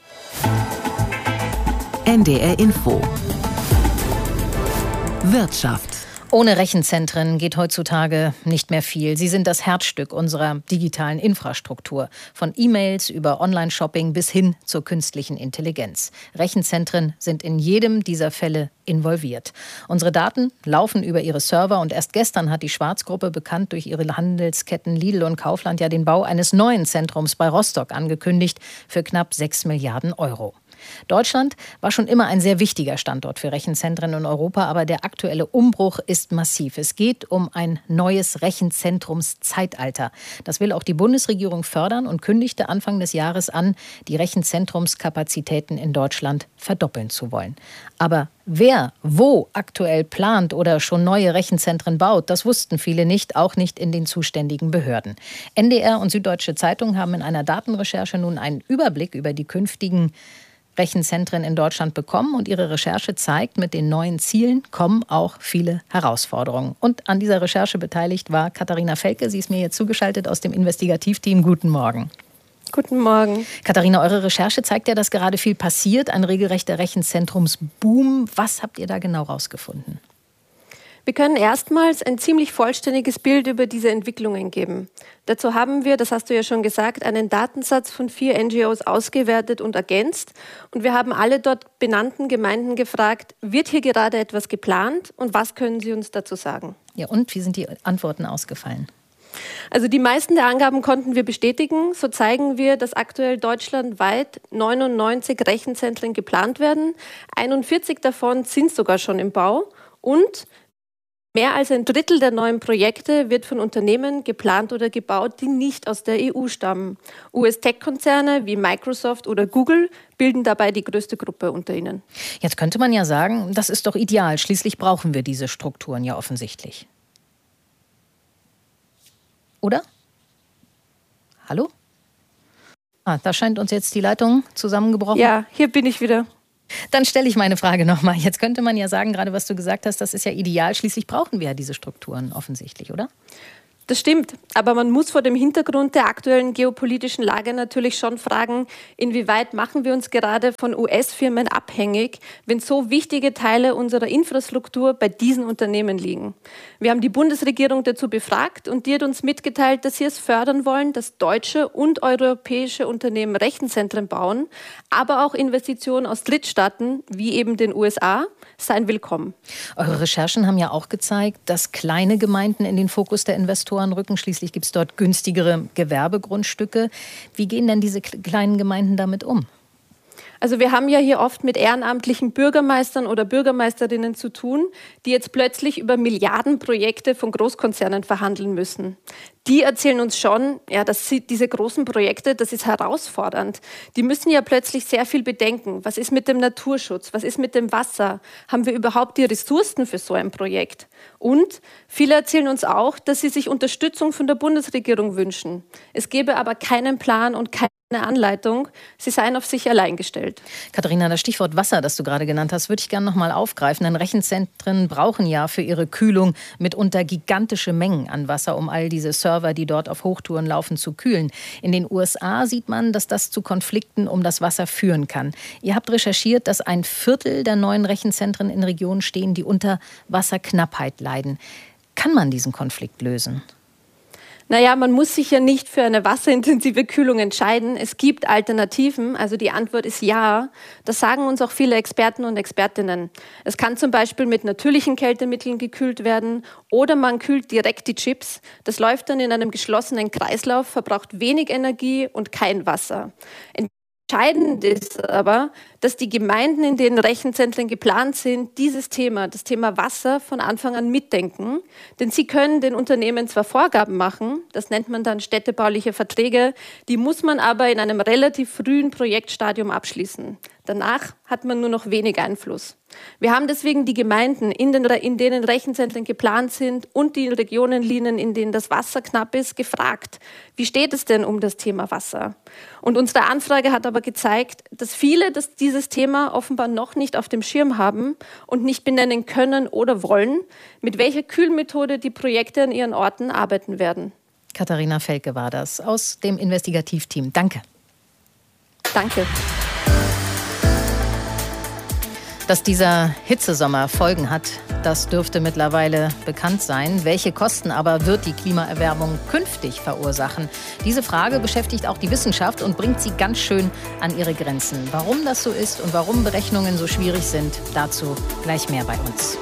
N D R-Info Wirtschaft. Ohne Rechenzentren geht heutzutage nicht mehr viel. Sie sind das Herzstück unserer digitalen Infrastruktur. Von E-Mails über Online-Shopping bis hin zur künstlichen Intelligenz. Rechenzentren sind in jedem dieser Fälle involviert. Unsere Daten laufen über ihre Server und erst gestern hat die Schwarzgruppe, bekannt durch ihre Handelsketten Lidl und Kaufland, ja den Bau eines neuen Zentrums bei Rostock angekündigt für knapp sechs Milliarden Euro. Deutschland war schon immer ein sehr wichtiger Standort für Rechenzentren in Europa, aber der aktuelle Umbruch ist massiv. Es geht um ein neues Rechenzentrumszeitalter. Das will auch die Bundesregierung fördern und kündigte Anfang des Jahres an, die Rechenzentrumskapazitäten in Deutschland verdoppeln zu wollen. Aber wer wo aktuell plant oder schon neue Rechenzentren baut, das wussten viele nicht, auch nicht in den zuständigen Behörden. N D R und Süddeutsche Zeitung haben in einer Datenrecherche nun einen Überblick über die künftigen Rechenzentren in Deutschland bekommen, und ihre Recherche zeigt, mit den neuen Zielen kommen auch viele Herausforderungen. Und an dieser Recherche beteiligt war Katharina Felke. Sie ist mir jetzt zugeschaltet aus dem Investigativteam. Guten Morgen. Guten Morgen. Katharina, eure Recherche zeigt ja, dass gerade viel passiert, ein regelrechter Rechenzentrumsboom. Was habt ihr da genau rausgefunden? Wir können erstmals ein ziemlich vollständiges Bild über diese Entwicklungen geben. Dazu haben wir, das hast du ja schon gesagt, einen Datensatz von vier N G Os ausgewertet und ergänzt. Und wir haben alle dort benannten Gemeinden gefragt, wird hier gerade etwas geplant und was können sie uns dazu sagen? Ja, und wie sind die Antworten ausgefallen? Also die meisten der Angaben konnten wir bestätigen. So zeigen wir, dass aktuell deutschlandweit neunundneunzig Rechenzentren geplant werden. einundvierzig davon sind sogar schon im Bau. Und mehr als ein Drittel der neuen Projekte wird von Unternehmen geplant oder gebaut, die nicht aus der E U stammen. U S-Tech-Konzerne wie Microsoft oder Google bilden dabei die größte Gruppe unter ihnen. Jetzt könnte man ja sagen, das ist doch ideal. Schließlich brauchen wir diese Strukturen ja offensichtlich. Oder? Hallo? Ah, da scheint uns jetzt die Leitung zusammengebrochen. Ja, hier bin ich wieder. Dann stelle ich meine Frage nochmal. Jetzt könnte man ja sagen, gerade was du gesagt hast, das ist ja ideal. Schließlich brauchen wir ja diese Strukturen offensichtlich, oder? Das stimmt, aber man muss vor dem Hintergrund der aktuellen geopolitischen Lage natürlich schon fragen, inwieweit machen wir uns gerade von U S-Firmen abhängig, wenn so wichtige Teile unserer Infrastruktur bei diesen Unternehmen liegen. Wir haben die Bundesregierung dazu befragt und die hat uns mitgeteilt, dass sie es fördern wollen, dass deutsche und europäische Unternehmen Rechenzentren bauen, aber auch Investitionen aus Drittstaaten, wie eben den U S A, seien willkommen. Eure Recherchen haben ja auch gezeigt, dass kleine Gemeinden in den Fokus der Investoren rücken. Schließlich gibt es dort günstigere Gewerbegrundstücke. Wie gehen denn diese kleinen Gemeinden damit um? Also wir haben ja hier oft mit ehrenamtlichen Bürgermeistern oder Bürgermeisterinnen zu tun, die jetzt plötzlich über Milliardenprojekte von Großkonzernen verhandeln müssen. Die erzählen uns schon, ja, dass sie, diese großen Projekte, das ist herausfordernd. Die müssen ja plötzlich sehr viel bedenken. Was ist mit dem Naturschutz? Was ist mit dem Wasser? Haben wir überhaupt die Ressourcen für so ein Projekt? Und viele erzählen uns auch, dass sie sich Unterstützung von der Bundesregierung wünschen. Es gäbe aber keinen Plan und keine Anleitung. Sie seien auf sich allein gestellt. Katharina, das Stichwort Wasser, das du gerade genannt hast, würde ich gerne noch mal aufgreifen. Denn Rechenzentren brauchen ja für ihre Kühlung mitunter gigantische Mengen an Wasser, um all diese Server, die dort auf Hochtouren laufen, zu kühlen. In den U S A sieht man, dass das zu Konflikten um das Wasser führen kann. Ihr habt recherchiert, dass ein Viertel der neuen Rechenzentren in Regionen stehen, die unter Wasserknappheit leiden. Kann man diesen Konflikt lösen? Naja, man muss sich ja nicht für eine wasserintensive Kühlung entscheiden. Es gibt Alternativen, also die Antwort ist ja. Das sagen uns auch viele Experten und Expertinnen. Es kann zum Beispiel mit natürlichen Kältemitteln gekühlt werden oder man kühlt direkt die Chips. Das läuft dann in einem geschlossenen Kreislauf, verbraucht wenig Energie und kein Wasser. Entscheidend ist aber, dass die Gemeinden, in denen Rechenzentren geplant sind, dieses Thema, das Thema Wasser, von Anfang an mitdenken. Denn sie können den Unternehmen zwar Vorgaben machen, das nennt man dann städtebauliche Verträge, die muss man aber in einem relativ frühen Projektstadium abschließen. Danach hat man nur noch wenig Einfluss. Wir haben deswegen die Gemeinden, in, den, in denen Rechenzentren geplant sind und die Regionenlinien, in denen das Wasser knapp ist, gefragt, wie steht es denn um das Thema Wasser? Und unsere Anfrage hat aber gezeigt, dass viele das, dieses Thema offenbar noch nicht auf dem Schirm haben und nicht benennen können oder wollen, mit welcher Kühlmethode die Projekte an ihren Orten arbeiten werden. Katharina Felke war das aus dem Investigativteam. Danke. Danke. Dass dieser Hitzesommer Folgen hat, das dürfte mittlerweile bekannt sein. Welche Kosten aber wird die Klimaerwärmung künftig verursachen? Diese Frage beschäftigt auch die Wissenschaft und bringt sie ganz schön an ihre Grenzen. Warum das so ist und warum Berechnungen so schwierig sind, dazu gleich mehr bei uns.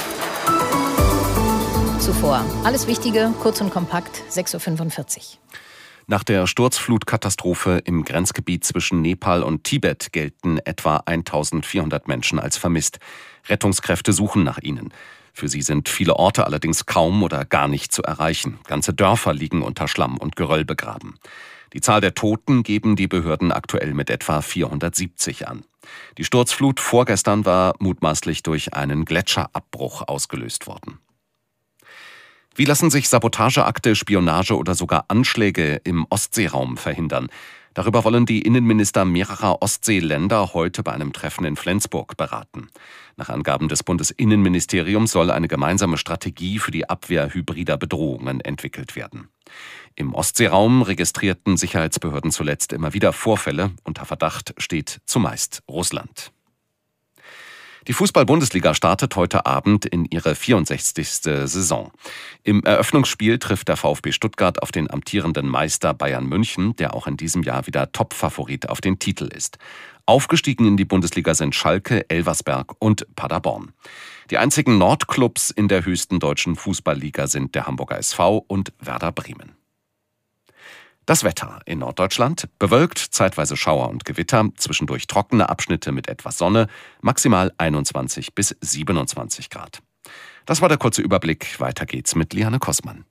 Zuvor alles Wichtige, kurz und kompakt, sechs Uhr fünfundvierzig. Nach der Sturzflutkatastrophe im Grenzgebiet zwischen Nepal und Tibet gelten etwa eintausendvierhundert Menschen als vermisst. Rettungskräfte suchen nach ihnen. Für sie sind viele Orte allerdings kaum oder gar nicht zu erreichen. Ganze Dörfer liegen unter Schlamm und Geröll begraben. Die Zahl der Toten geben die Behörden aktuell mit etwa vierhundertsiebzig an. Die Sturzflut vorgestern war mutmaßlich durch einen Gletscherabbruch ausgelöst worden. Wie lassen sich Sabotageakte, Spionage oder sogar Anschläge im Ostseeraum verhindern? Darüber wollen die Innenminister mehrerer Ostseeländer heute bei einem Treffen in Flensburg beraten. Nach Angaben des Bundesinnenministeriums soll eine gemeinsame Strategie für die Abwehr hybrider Bedrohungen entwickelt werden. Im Ostseeraum registrierten Sicherheitsbehörden zuletzt immer wieder Vorfälle. Unter Verdacht steht zumeist Russland. Die Fußball-Bundesliga startet heute Abend in ihre vierundsechzigste Saison. Im Eröffnungsspiel trifft der VfB Stuttgart auf den amtierenden Meister Bayern München, der auch in diesem Jahr wieder Top-Favorit auf den Titel ist. Aufgestiegen in die Bundesliga sind Schalke, Elversberg und Paderborn. Die einzigen Nordclubs in der höchsten deutschen Fußballliga sind der Hamburger S V und Werder Bremen. Das Wetter in Norddeutschland: bewölkt, zeitweise Schauer und Gewitter, zwischendurch trockene Abschnitte mit etwas Sonne, maximal einundzwanzig bis siebenundzwanzig Grad. Das war der kurze Überblick. Weiter geht's mit Liane Kossmann.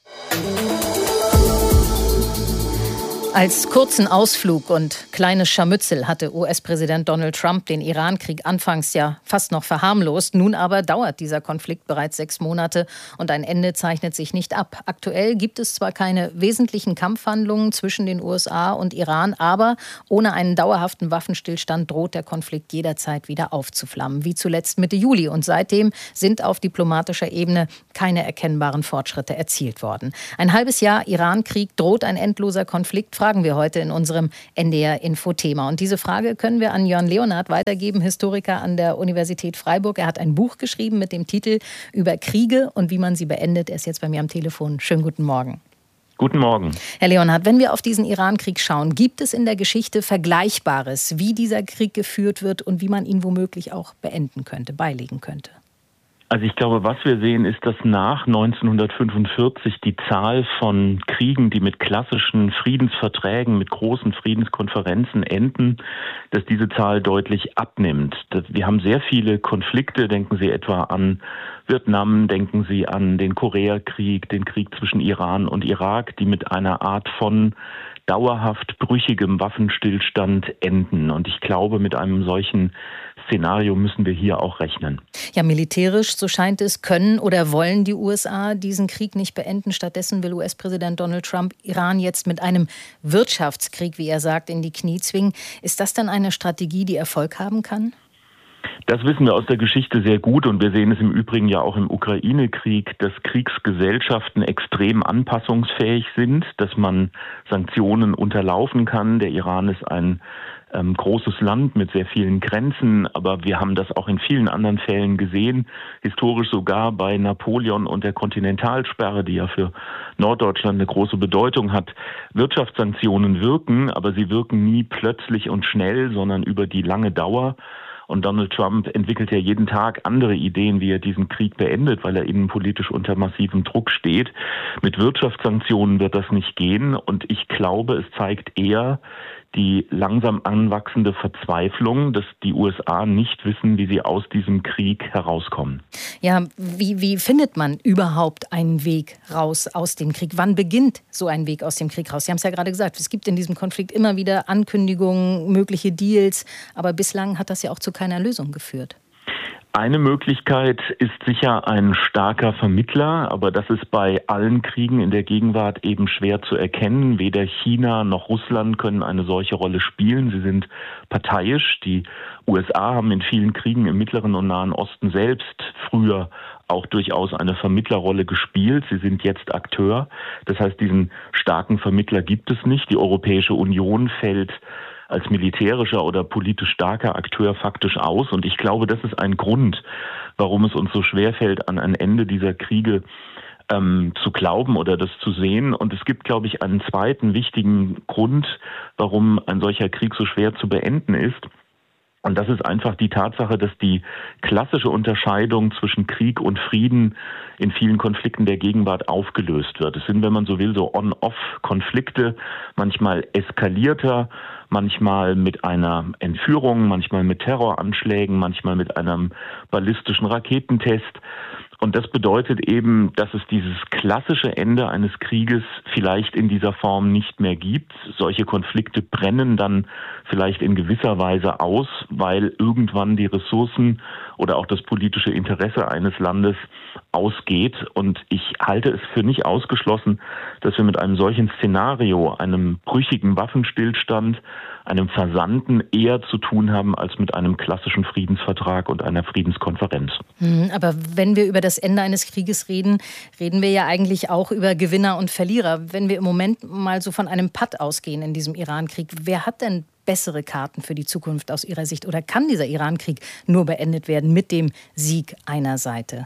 Als kurzen Ausflug und kleines Scharmützel hatte U S-Präsident Donald Trump den Iran-Krieg anfangs ja fast noch verharmlost. Nun aber dauert dieser Konflikt bereits sechs Monate und ein Ende zeichnet sich nicht ab. Aktuell gibt es zwar keine wesentlichen Kampfhandlungen zwischen den U S A und Iran, aber ohne einen dauerhaften Waffenstillstand droht der Konflikt jederzeit wieder aufzuflammen, wie zuletzt Mitte Juli. Und seitdem sind auf diplomatischer Ebene keine erkennbaren Fortschritte erzielt worden. Ein halbes Jahr Iran-Krieg, droht ein endloser Konflikt? Fragen wir heute in unserem N D R-Info-Thema. Und diese Frage können wir an Jörn Leonhardt weitergeben, Historiker an der Universität Freiburg. Er hat ein Buch geschrieben mit dem Titel Über Kriege und wie man sie beendet. Er ist jetzt bei mir am Telefon. Schönen guten Morgen. Guten Morgen. Herr Leonhardt, wenn wir auf diesen Iran-Krieg schauen, gibt es in der Geschichte Vergleichbares, wie dieser Krieg geführt wird und wie man ihn womöglich auch beenden könnte, beilegen könnte? Also ich glaube, was wir sehen, ist, dass nach neunzehnhundertfünfundvierzig die Zahl von Kriegen, die mit klassischen Friedensverträgen, mit großen Friedenskonferenzen enden, dass diese Zahl deutlich abnimmt. Wir haben sehr viele Konflikte, denken Sie etwa an Vietnam, denken Sie an den Koreakrieg, den Krieg zwischen Iran und Irak, die mit einer Art von dauerhaft brüchigem Waffenstillstand enden. Und ich glaube, mit einem solchen Szenario müssen wir hier auch rechnen. Ja, militärisch, so scheint es, können oder wollen die U S A diesen Krieg nicht beenden. Stattdessen will U S-Präsident Donald Trump Iran jetzt mit einem Wirtschaftskrieg, wie er sagt, in die Knie zwingen. Ist das dann eine Strategie, die Erfolg haben kann? Das wissen wir aus der Geschichte sehr gut und wir sehen es im Übrigen ja auch im Ukraine-Krieg, dass Kriegsgesellschaften extrem anpassungsfähig sind, dass man Sanktionen unterlaufen kann. Der Iran ist ein ähm, großes Land mit sehr vielen Grenzen, aber wir haben das auch in vielen anderen Fällen gesehen, historisch sogar bei Napoleon und der Kontinentalsperre, die ja für Norddeutschland eine große Bedeutung hat. Wirtschaftssanktionen wirken, aber sie wirken nie plötzlich und schnell, sondern über die lange Dauer. Und Donald Trump entwickelt ja jeden Tag andere Ideen, wie er diesen Krieg beendet, weil er innenpolitisch unter massivem Druck steht. Mit Wirtschaftssanktionen wird das nicht gehen. Und ich glaube, es zeigt eher die langsam anwachsende Verzweiflung, dass die U S A nicht wissen, wie sie aus diesem Krieg herauskommen. Ja, wie, wie findet man überhaupt einen Weg raus aus dem Krieg? Wann beginnt so ein Weg aus dem Krieg raus? Sie haben es ja gerade gesagt, es gibt in diesem Konflikt immer wieder Ankündigungen, mögliche Deals, aber bislang hat das ja auch zu keiner Lösung geführt. Eine Möglichkeit ist sicher ein starker Vermittler, aber das ist bei allen Kriegen in der Gegenwart eben schwer zu erkennen. Weder China noch Russland können eine solche Rolle spielen. Sie sind parteiisch. Die U S A haben in vielen Kriegen im Mittleren und Nahen Osten selbst früher auch durchaus eine Vermittlerrolle gespielt. Sie sind jetzt Akteur. Das heißt, diesen starken Vermittler gibt es nicht. Die Europäische Union fällt als militärischer oder politisch starker Akteur faktisch aus. Und ich glaube, das ist ein Grund, warum es uns so schwerfällt, an ein Ende dieser Kriege ähm, zu glauben oder das zu sehen. Und es gibt, glaube ich, einen zweiten wichtigen Grund, warum ein solcher Krieg so schwer zu beenden ist. Und das ist einfach die Tatsache, dass die klassische Unterscheidung zwischen Krieg und Frieden in vielen Konflikten der Gegenwart aufgelöst wird. Es sind, wenn man so will, so On-Off-Konflikte, manchmal eskalierter, manchmal mit einer Entführung, manchmal mit Terroranschlägen, manchmal mit einem ballistischen Raketentest. Und das bedeutet eben, dass es dieses klassische Ende eines Krieges vielleicht in dieser Form nicht mehr gibt. Solche Konflikte brennen dann vielleicht in gewisser Weise aus, weil irgendwann die Ressourcen oder auch das politische Interesse eines Landes ausgeht. Und ich halte es für nicht ausgeschlossen, dass wir mit einem solchen Szenario, einem brüchigen Waffenstillstand, einem Versanden eher zu tun haben als mit einem klassischen Friedensvertrag und einer Friedenskonferenz. Aber wenn wir über das Ende eines Krieges reden, reden wir ja eigentlich auch über Gewinner und Verlierer. Wenn wir im Moment mal so von einem Patt ausgehen in diesem Iran-Krieg, wer hat denn bessere Karten für die Zukunft aus Ihrer Sicht? Oder kann dieser Iran-Krieg nur beendet werden mit dem Sieg einer Seite?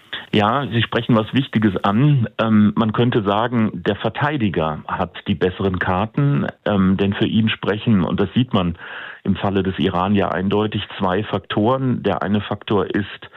Ja, Sie sprechen was Wichtiges an. Ähm, man könnte sagen, der Verteidiger hat die besseren Karten, ähm, denn für ihn sprechen, und das sieht man im Falle des Iran ja eindeutig, zwei Faktoren. Der eine Faktor ist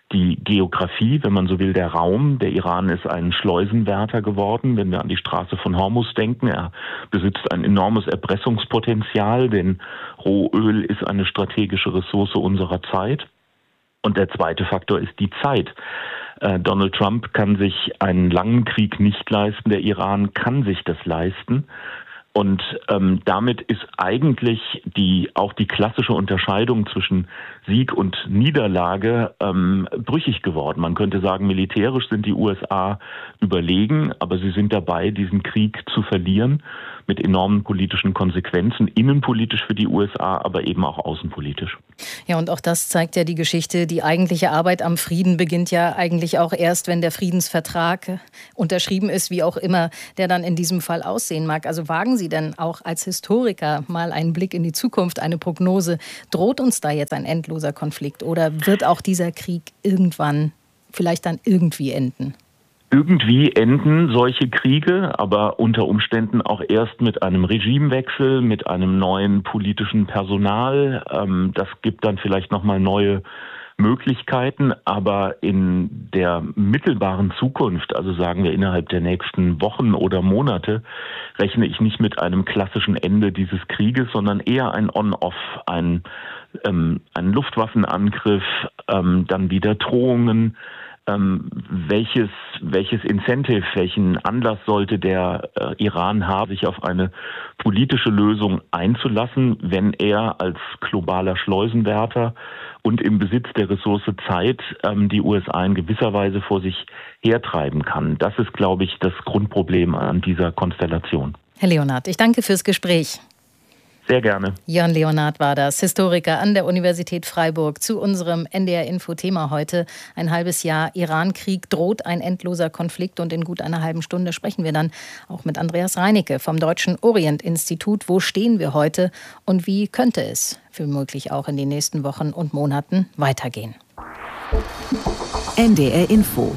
die Geografie, wenn man so will, der Raum. Der Iran ist ein Schleusenwärter geworden, wenn wir an die Straße von Hormuz denken. Er besitzt ein enormes Erpressungspotenzial, denn Rohöl ist eine strategische Ressource unserer Zeit. Und der zweite Faktor ist die Zeit. Äh, Donald Trump kann sich einen langen Krieg nicht leisten, der Iran kann sich das leisten. Und ähm, damit ist eigentlich die auch die klassische Unterscheidung zwischen Sieg und Niederlage ähm, brüchig geworden. Man könnte sagen, militärisch sind die U S A überlegen, aber sie sind dabei, diesen Krieg zu verlieren mit enormen politischen Konsequenzen, innenpolitisch für die U S A, aber eben auch außenpolitisch. Ja, und auch das zeigt ja die Geschichte. Die eigentliche Arbeit am Frieden beginnt ja eigentlich auch erst, wenn der Friedensvertrag unterschrieben ist, wie auch immer der dann in diesem Fall aussehen mag. Also wagen Sie denn auch als Historiker mal einen Blick in die Zukunft, eine Prognose? Droht uns da jetzt ein endloser Konflikt oder wird auch dieser Krieg irgendwann vielleicht dann irgendwie enden? Irgendwie enden solche Kriege, aber unter Umständen auch erst mit einem Regimewechsel, mit einem neuen politischen Personal. Das gibt dann vielleicht nochmal neue Möglichkeiten, aber in der mittelbaren Zukunft, also sagen wir innerhalb der nächsten Wochen oder Monate, rechne ich nicht mit einem klassischen Ende dieses Krieges, sondern eher ein On-Off, ein, ähm, ein Luftwaffenangriff, ähm, dann wieder Drohungen. Ähm, welches, welches Incentive, welchen Anlass sollte der äh, Iran haben, sich auf eine politische Lösung einzulassen, wenn er als globaler Schleusenwärter und im Besitz der Ressource Zeit ähm, die U S A in gewisser Weise vor sich hertreiben kann. Das ist, glaube ich, das Grundproblem an dieser Konstellation. Herr Leonhardt, ich danke fürs Gespräch. Sehr gerne. Jörn Leonhardt war das, Historiker an der Universität Freiburg, zu unserem N D R-Info-Thema heute. Ein halbes Jahr Iran-Krieg, droht ein endloser Konflikt, und in gut einer halben Stunde sprechen wir dann auch mit Andreas Reinecke vom Deutschen Orient-Institut. Wo stehen wir heute und wie könnte es womöglich auch in den nächsten Wochen und Monaten weitergehen? N D R-Info.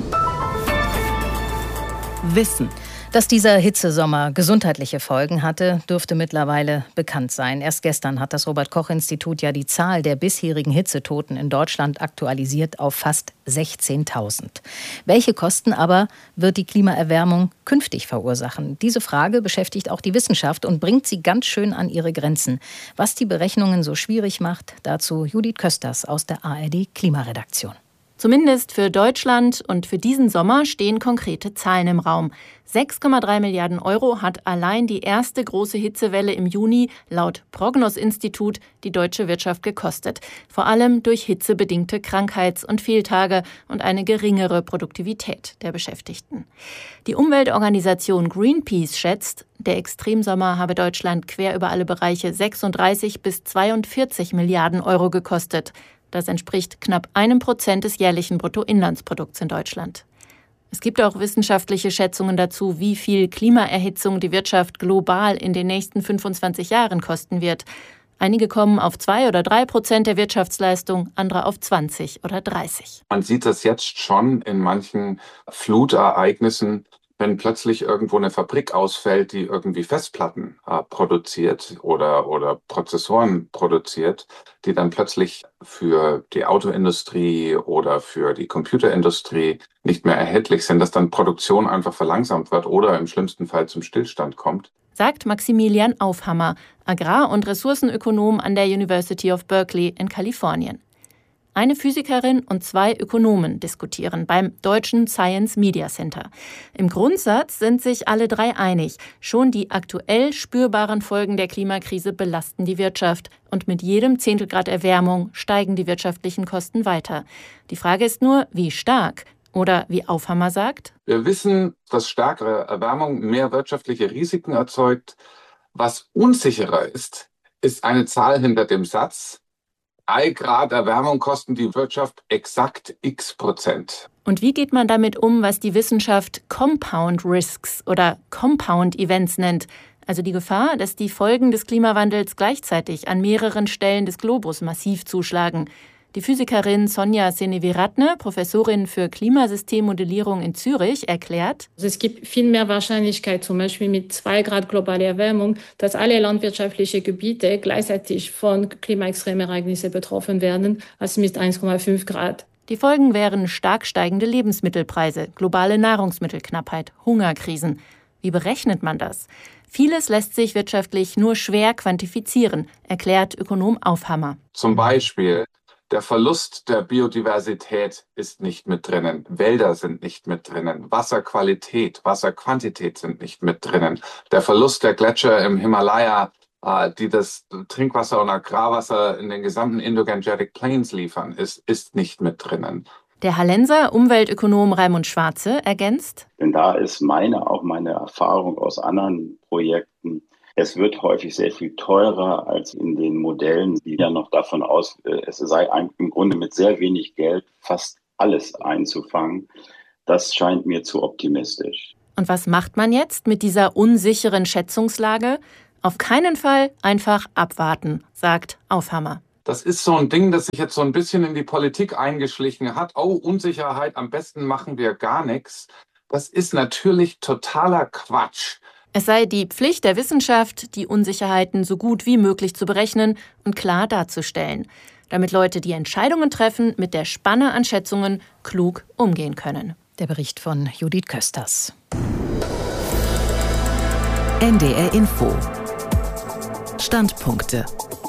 Wissen. Dass dieser Hitzesommer gesundheitliche Folgen hatte, dürfte mittlerweile bekannt sein. Erst gestern hat das Robert-Koch-Institut ja die Zahl der bisherigen Hitzetoten in Deutschland aktualisiert auf fast sechzehntausend. Welche Kosten aber wird die Klimaerwärmung künftig verursachen? Diese Frage beschäftigt auch die Wissenschaft und bringt sie ganz schön an ihre Grenzen. Was die Berechnungen so schwierig macht, dazu Judith Kösters aus der A R D-Klimaredaktion. Zumindest für Deutschland und für diesen Sommer stehen konkrete Zahlen im Raum. sechs Komma drei Milliarden Euro hat allein die erste große Hitzewelle im Juni laut Prognos-Institut die deutsche Wirtschaft gekostet. Vor allem durch hitzebedingte Krankheits- und Fehltage und eine geringere Produktivität der Beschäftigten. Die Umweltorganisation Greenpeace schätzt, der Extremsommer habe Deutschland quer über alle Bereiche sechsunddreißig bis zweiundvierzig Milliarden Euro gekostet. Das entspricht knapp einem Prozent des jährlichen Bruttoinlandsprodukts in Deutschland. Es gibt auch wissenschaftliche Schätzungen dazu, wie viel Klimaerhitzung die Wirtschaft global in den nächsten fünfundzwanzig Jahren kosten wird. Einige kommen auf zwei oder drei Prozent der Wirtschaftsleistung, andere auf zwanzig oder dreißig. Man sieht das jetzt schon in manchen Flutereignissen, wenn plötzlich irgendwo eine Fabrik ausfällt, die irgendwie Festplatten äh, produziert oder, oder Prozessoren produziert, die dann plötzlich für die Autoindustrie oder für die Computerindustrie nicht mehr erhältlich sind, dass dann Produktion einfach verlangsamt wird oder im schlimmsten Fall zum Stillstand kommt. Sagt Maximilian Aufhammer, Agrar- und Ressourcenökonom an der University of Berkeley in Kalifornien. Eine Physikerin und zwei Ökonomen diskutieren beim Deutschen Science Media Center. Im Grundsatz sind sich alle drei einig. Schon die aktuell spürbaren Folgen der Klimakrise belasten die Wirtschaft. Und mit jedem Zehntelgrad Erwärmung steigen die wirtschaftlichen Kosten weiter. Die Frage ist nur, wie stark? Oder wie Aufhammer sagt: Wir wissen, dass stärkere Erwärmung mehr wirtschaftliche Risiken erzeugt. Was unsicherer ist, ist eine Zahl hinter dem Satz: ein Grad Erwärmung kosten die Wirtschaft exakt x Prozent. Und wie geht man damit um, was die Wissenschaft Compound Risks oder Compound Events nennt? Also die Gefahr, dass die Folgen des Klimawandels gleichzeitig an mehreren Stellen des Globus massiv zuschlagen. Die Physikerin Sonja Seneviratne, Professorin für Klimasystemmodellierung in Zürich, erklärt: Also es gibt viel mehr Wahrscheinlichkeit, zum Beispiel mit zwei Grad globale Erwärmung, dass alle landwirtschaftliche Gebiete gleichzeitig von Klimaextremereignissen betroffen werden, als mit eins Komma fünf Grad. Die Folgen wären stark steigende Lebensmittelpreise, globale Nahrungsmittelknappheit, Hungerkrisen. Wie berechnet man das? Vieles lässt sich wirtschaftlich nur schwer quantifizieren, erklärt Ökonom Aufhammer. Zum Beispiel der Verlust der Biodiversität ist nicht mit drinnen, Wälder sind nicht mit drinnen, Wasserqualität, Wasserquantität sind nicht mit drinnen. Der Verlust der Gletscher im Himalaya, die das Trinkwasser und Agrarwasser in den gesamten Indo-Gangetic Plains liefern, ist, ist nicht mit drinnen. Der Hallenser Umweltökonom Raimund Schwarze ergänzt: Denn da ist meine, auch meine Erfahrung aus anderen Projekten, es wird häufig sehr viel teurer als in den Modellen, die ja noch davon aus, es sei im Grunde mit sehr wenig Geld fast alles einzufangen. Das scheint mir zu optimistisch. Und was macht man jetzt mit dieser unsicheren Schätzungslage? Auf keinen Fall einfach abwarten, sagt Aufhammer. Das ist so ein Ding, das sich jetzt so ein bisschen in die Politik eingeschlichen hat. Oh, Unsicherheit, am besten machen wir gar nichts. Das ist natürlich totaler Quatsch. Es sei die Pflicht der Wissenschaft, die Unsicherheiten so gut wie möglich zu berechnen und klar darzustellen, damit Leute, die Entscheidungen treffen, mit der Spanne an Schätzungen klug umgehen können. Der Bericht von Judith Kösters. N D R Info. Standpunkte.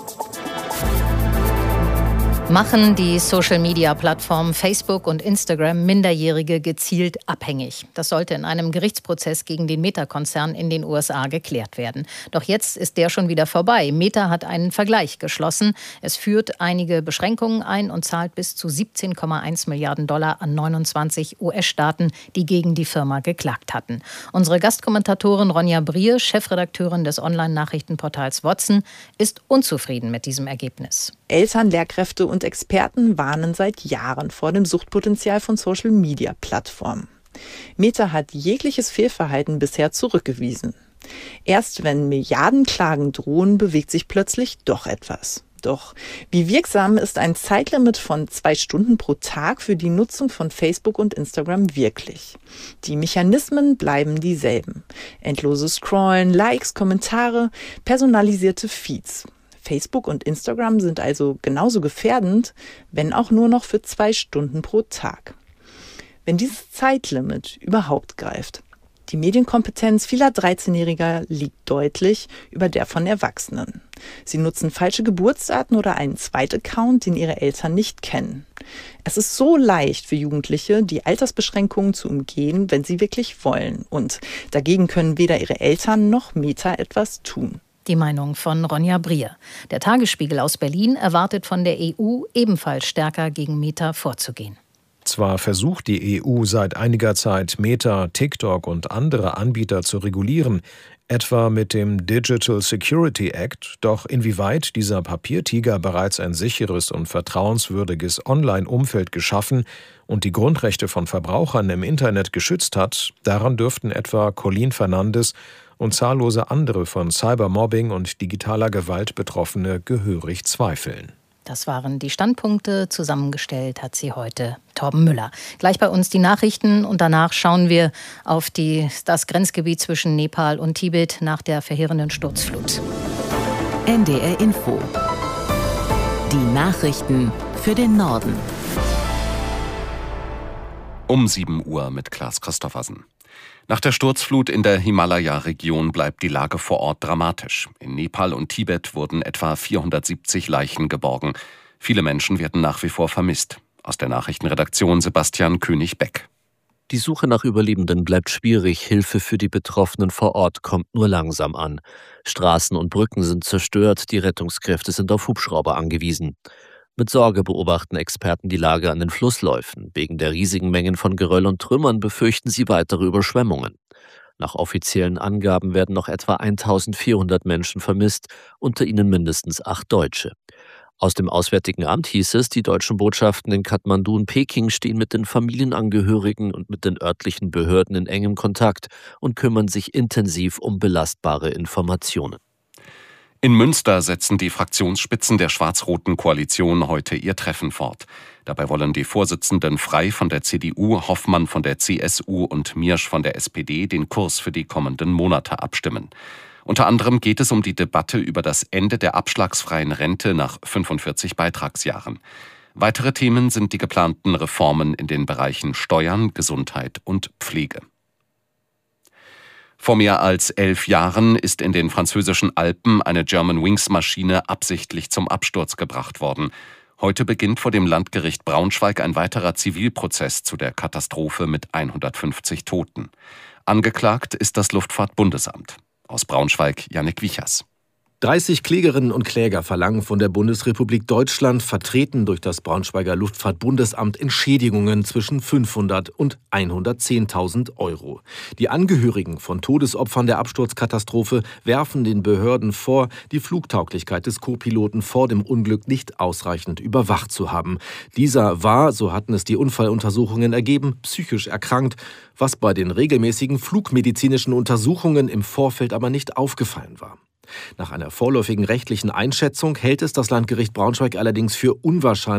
Machen die Social-Media-Plattformen Facebook und Instagram Minderjährige gezielt abhängig? Das sollte in einem Gerichtsprozess gegen den Meta-Konzern in den U S A geklärt werden. Doch jetzt ist der schon wieder vorbei. Meta hat einen Vergleich geschlossen. Es führt einige Beschränkungen ein und zahlt bis zu siebzehn Komma eins Milliarden Dollar an neunundzwanzig U S-Staaten, die gegen die Firma geklagt hatten. Unsere Gastkommentatorin Ronja Brier, Chefredakteurin des Online-Nachrichtenportals Watson, ist unzufrieden mit diesem Ergebnis. Eltern, Lehrkräfte und Experten warnen seit Jahren vor dem Suchtpotenzial von Social-Media-Plattformen. Meta hat jegliches Fehlverhalten bisher zurückgewiesen. Erst wenn Milliardenklagen drohen, bewegt sich plötzlich doch etwas. Doch wie wirksam ist ein Zeitlimit von zwei Stunden pro Tag für die Nutzung von Facebook und Instagram wirklich? Die Mechanismen bleiben dieselben. Endloses Scrollen, Likes, Kommentare, personalisierte Feeds. Facebook und Instagram sind also genauso gefährdend, wenn auch nur noch für zwei Stunden pro Tag. Wenn dieses Zeitlimit überhaupt greift. Die Medienkompetenz vieler dreizehnjähriger liegt deutlich über der von Erwachsenen. Sie nutzen falsche Geburtsdaten oder einen Zweitaccount, den ihre Eltern nicht kennen. Es ist so leicht für Jugendliche, die Altersbeschränkungen zu umgehen, wenn sie wirklich wollen. Und dagegen können weder ihre Eltern noch Meta etwas tun. Die Meinung von Ronja Brier. Der Tagesspiegel aus Berlin erwartet von der E U ebenfalls stärker gegen Meta vorzugehen. Zwar versucht die E U seit einiger Zeit Meta, TikTok und andere Anbieter zu regulieren, etwa mit dem Digital Security Act, doch inwieweit dieser Papiertiger bereits ein sicheres und vertrauenswürdiges Online-Umfeld geschaffen und die Grundrechte von Verbrauchern im Internet geschützt hat, daran dürften etwa Colleen Fernandes und zahllose andere von Cybermobbing und digitaler Gewalt Betroffene gehörig zweifeln. Das waren die Standpunkte. Zusammengestellt hat sie heute Torben Müller. Gleich bei uns die Nachrichten und danach schauen wir auf die, das Grenzgebiet zwischen Nepal und Tibet nach der verheerenden Sturzflut. N D R Info. Die Nachrichten für den Norden. Um sieben Uhr mit Klaas Christoffersen. Nach der Sturzflut in der Himalaya-Region bleibt die Lage vor Ort dramatisch. In Nepal und Tibet wurden etwa vierhundertsiebzig Leichen geborgen. Viele Menschen werden nach wie vor vermisst. Aus der Nachrichtenredaktion Sebastian König-Beck. Die Suche nach Überlebenden bleibt schwierig. Hilfe für die Betroffenen vor Ort kommt nur langsam an. Straßen und Brücken sind zerstört. Die Rettungskräfte sind auf Hubschrauber angewiesen. Mit Sorge beobachten Experten die Lage an den Flussläufen. Wegen der riesigen Mengen von Geröll und Trümmern befürchten sie weitere Überschwemmungen. Nach offiziellen Angaben werden noch etwa eintausendvierhundert Menschen vermisst, unter ihnen mindestens acht Deutsche. Aus dem Auswärtigen Amt hieß es, die deutschen Botschaften in Kathmandu und Peking stehen mit den Familienangehörigen und mit den örtlichen Behörden in engem Kontakt und kümmern sich intensiv um belastbare Informationen. In Münster setzen die Fraktionsspitzen der schwarz-roten Koalition heute ihr Treffen fort. Dabei wollen die Vorsitzenden Frey von der C D U, Hoffmann von der C S U und Miersch von der S P D den Kurs für die kommenden Monate abstimmen. Unter anderem geht es um die Debatte über das Ende der abschlagsfreien Rente nach fünfundvierzig Beitragsjahren. Weitere Themen sind die geplanten Reformen in den Bereichen Steuern, Gesundheit und Pflege. Vor mehr als elf Jahren ist in den französischen Alpen eine Germanwings-Maschine absichtlich zum Absturz gebracht worden. Heute beginnt vor dem Landgericht Braunschweig ein weiterer Zivilprozess zu der Katastrophe mit hundertfünfzig Toten. Angeklagt ist das Luftfahrtbundesamt. Aus Braunschweig Jannik Wichers. dreißig Klägerinnen und Kläger verlangen von der Bundesrepublik Deutschland, vertreten durch das Braunschweiger Luftfahrtbundesamt, Entschädigungen zwischen fünfhundert und hundertzehntausend Euro. Die Angehörigen von Todesopfern der Absturzkatastrophe werfen den Behörden vor, die Flugtauglichkeit des Co-Piloten vor dem Unglück nicht ausreichend überwacht zu haben. Dieser war, so hatten es die Unfalluntersuchungen ergeben, psychisch erkrankt, was bei den regelmäßigen flugmedizinischen Untersuchungen im Vorfeld aber nicht aufgefallen war. Nach einer vorläufigen rechtlichen Einschätzung hält es das Landgericht Braunschweig allerdings für unwahrscheinlich,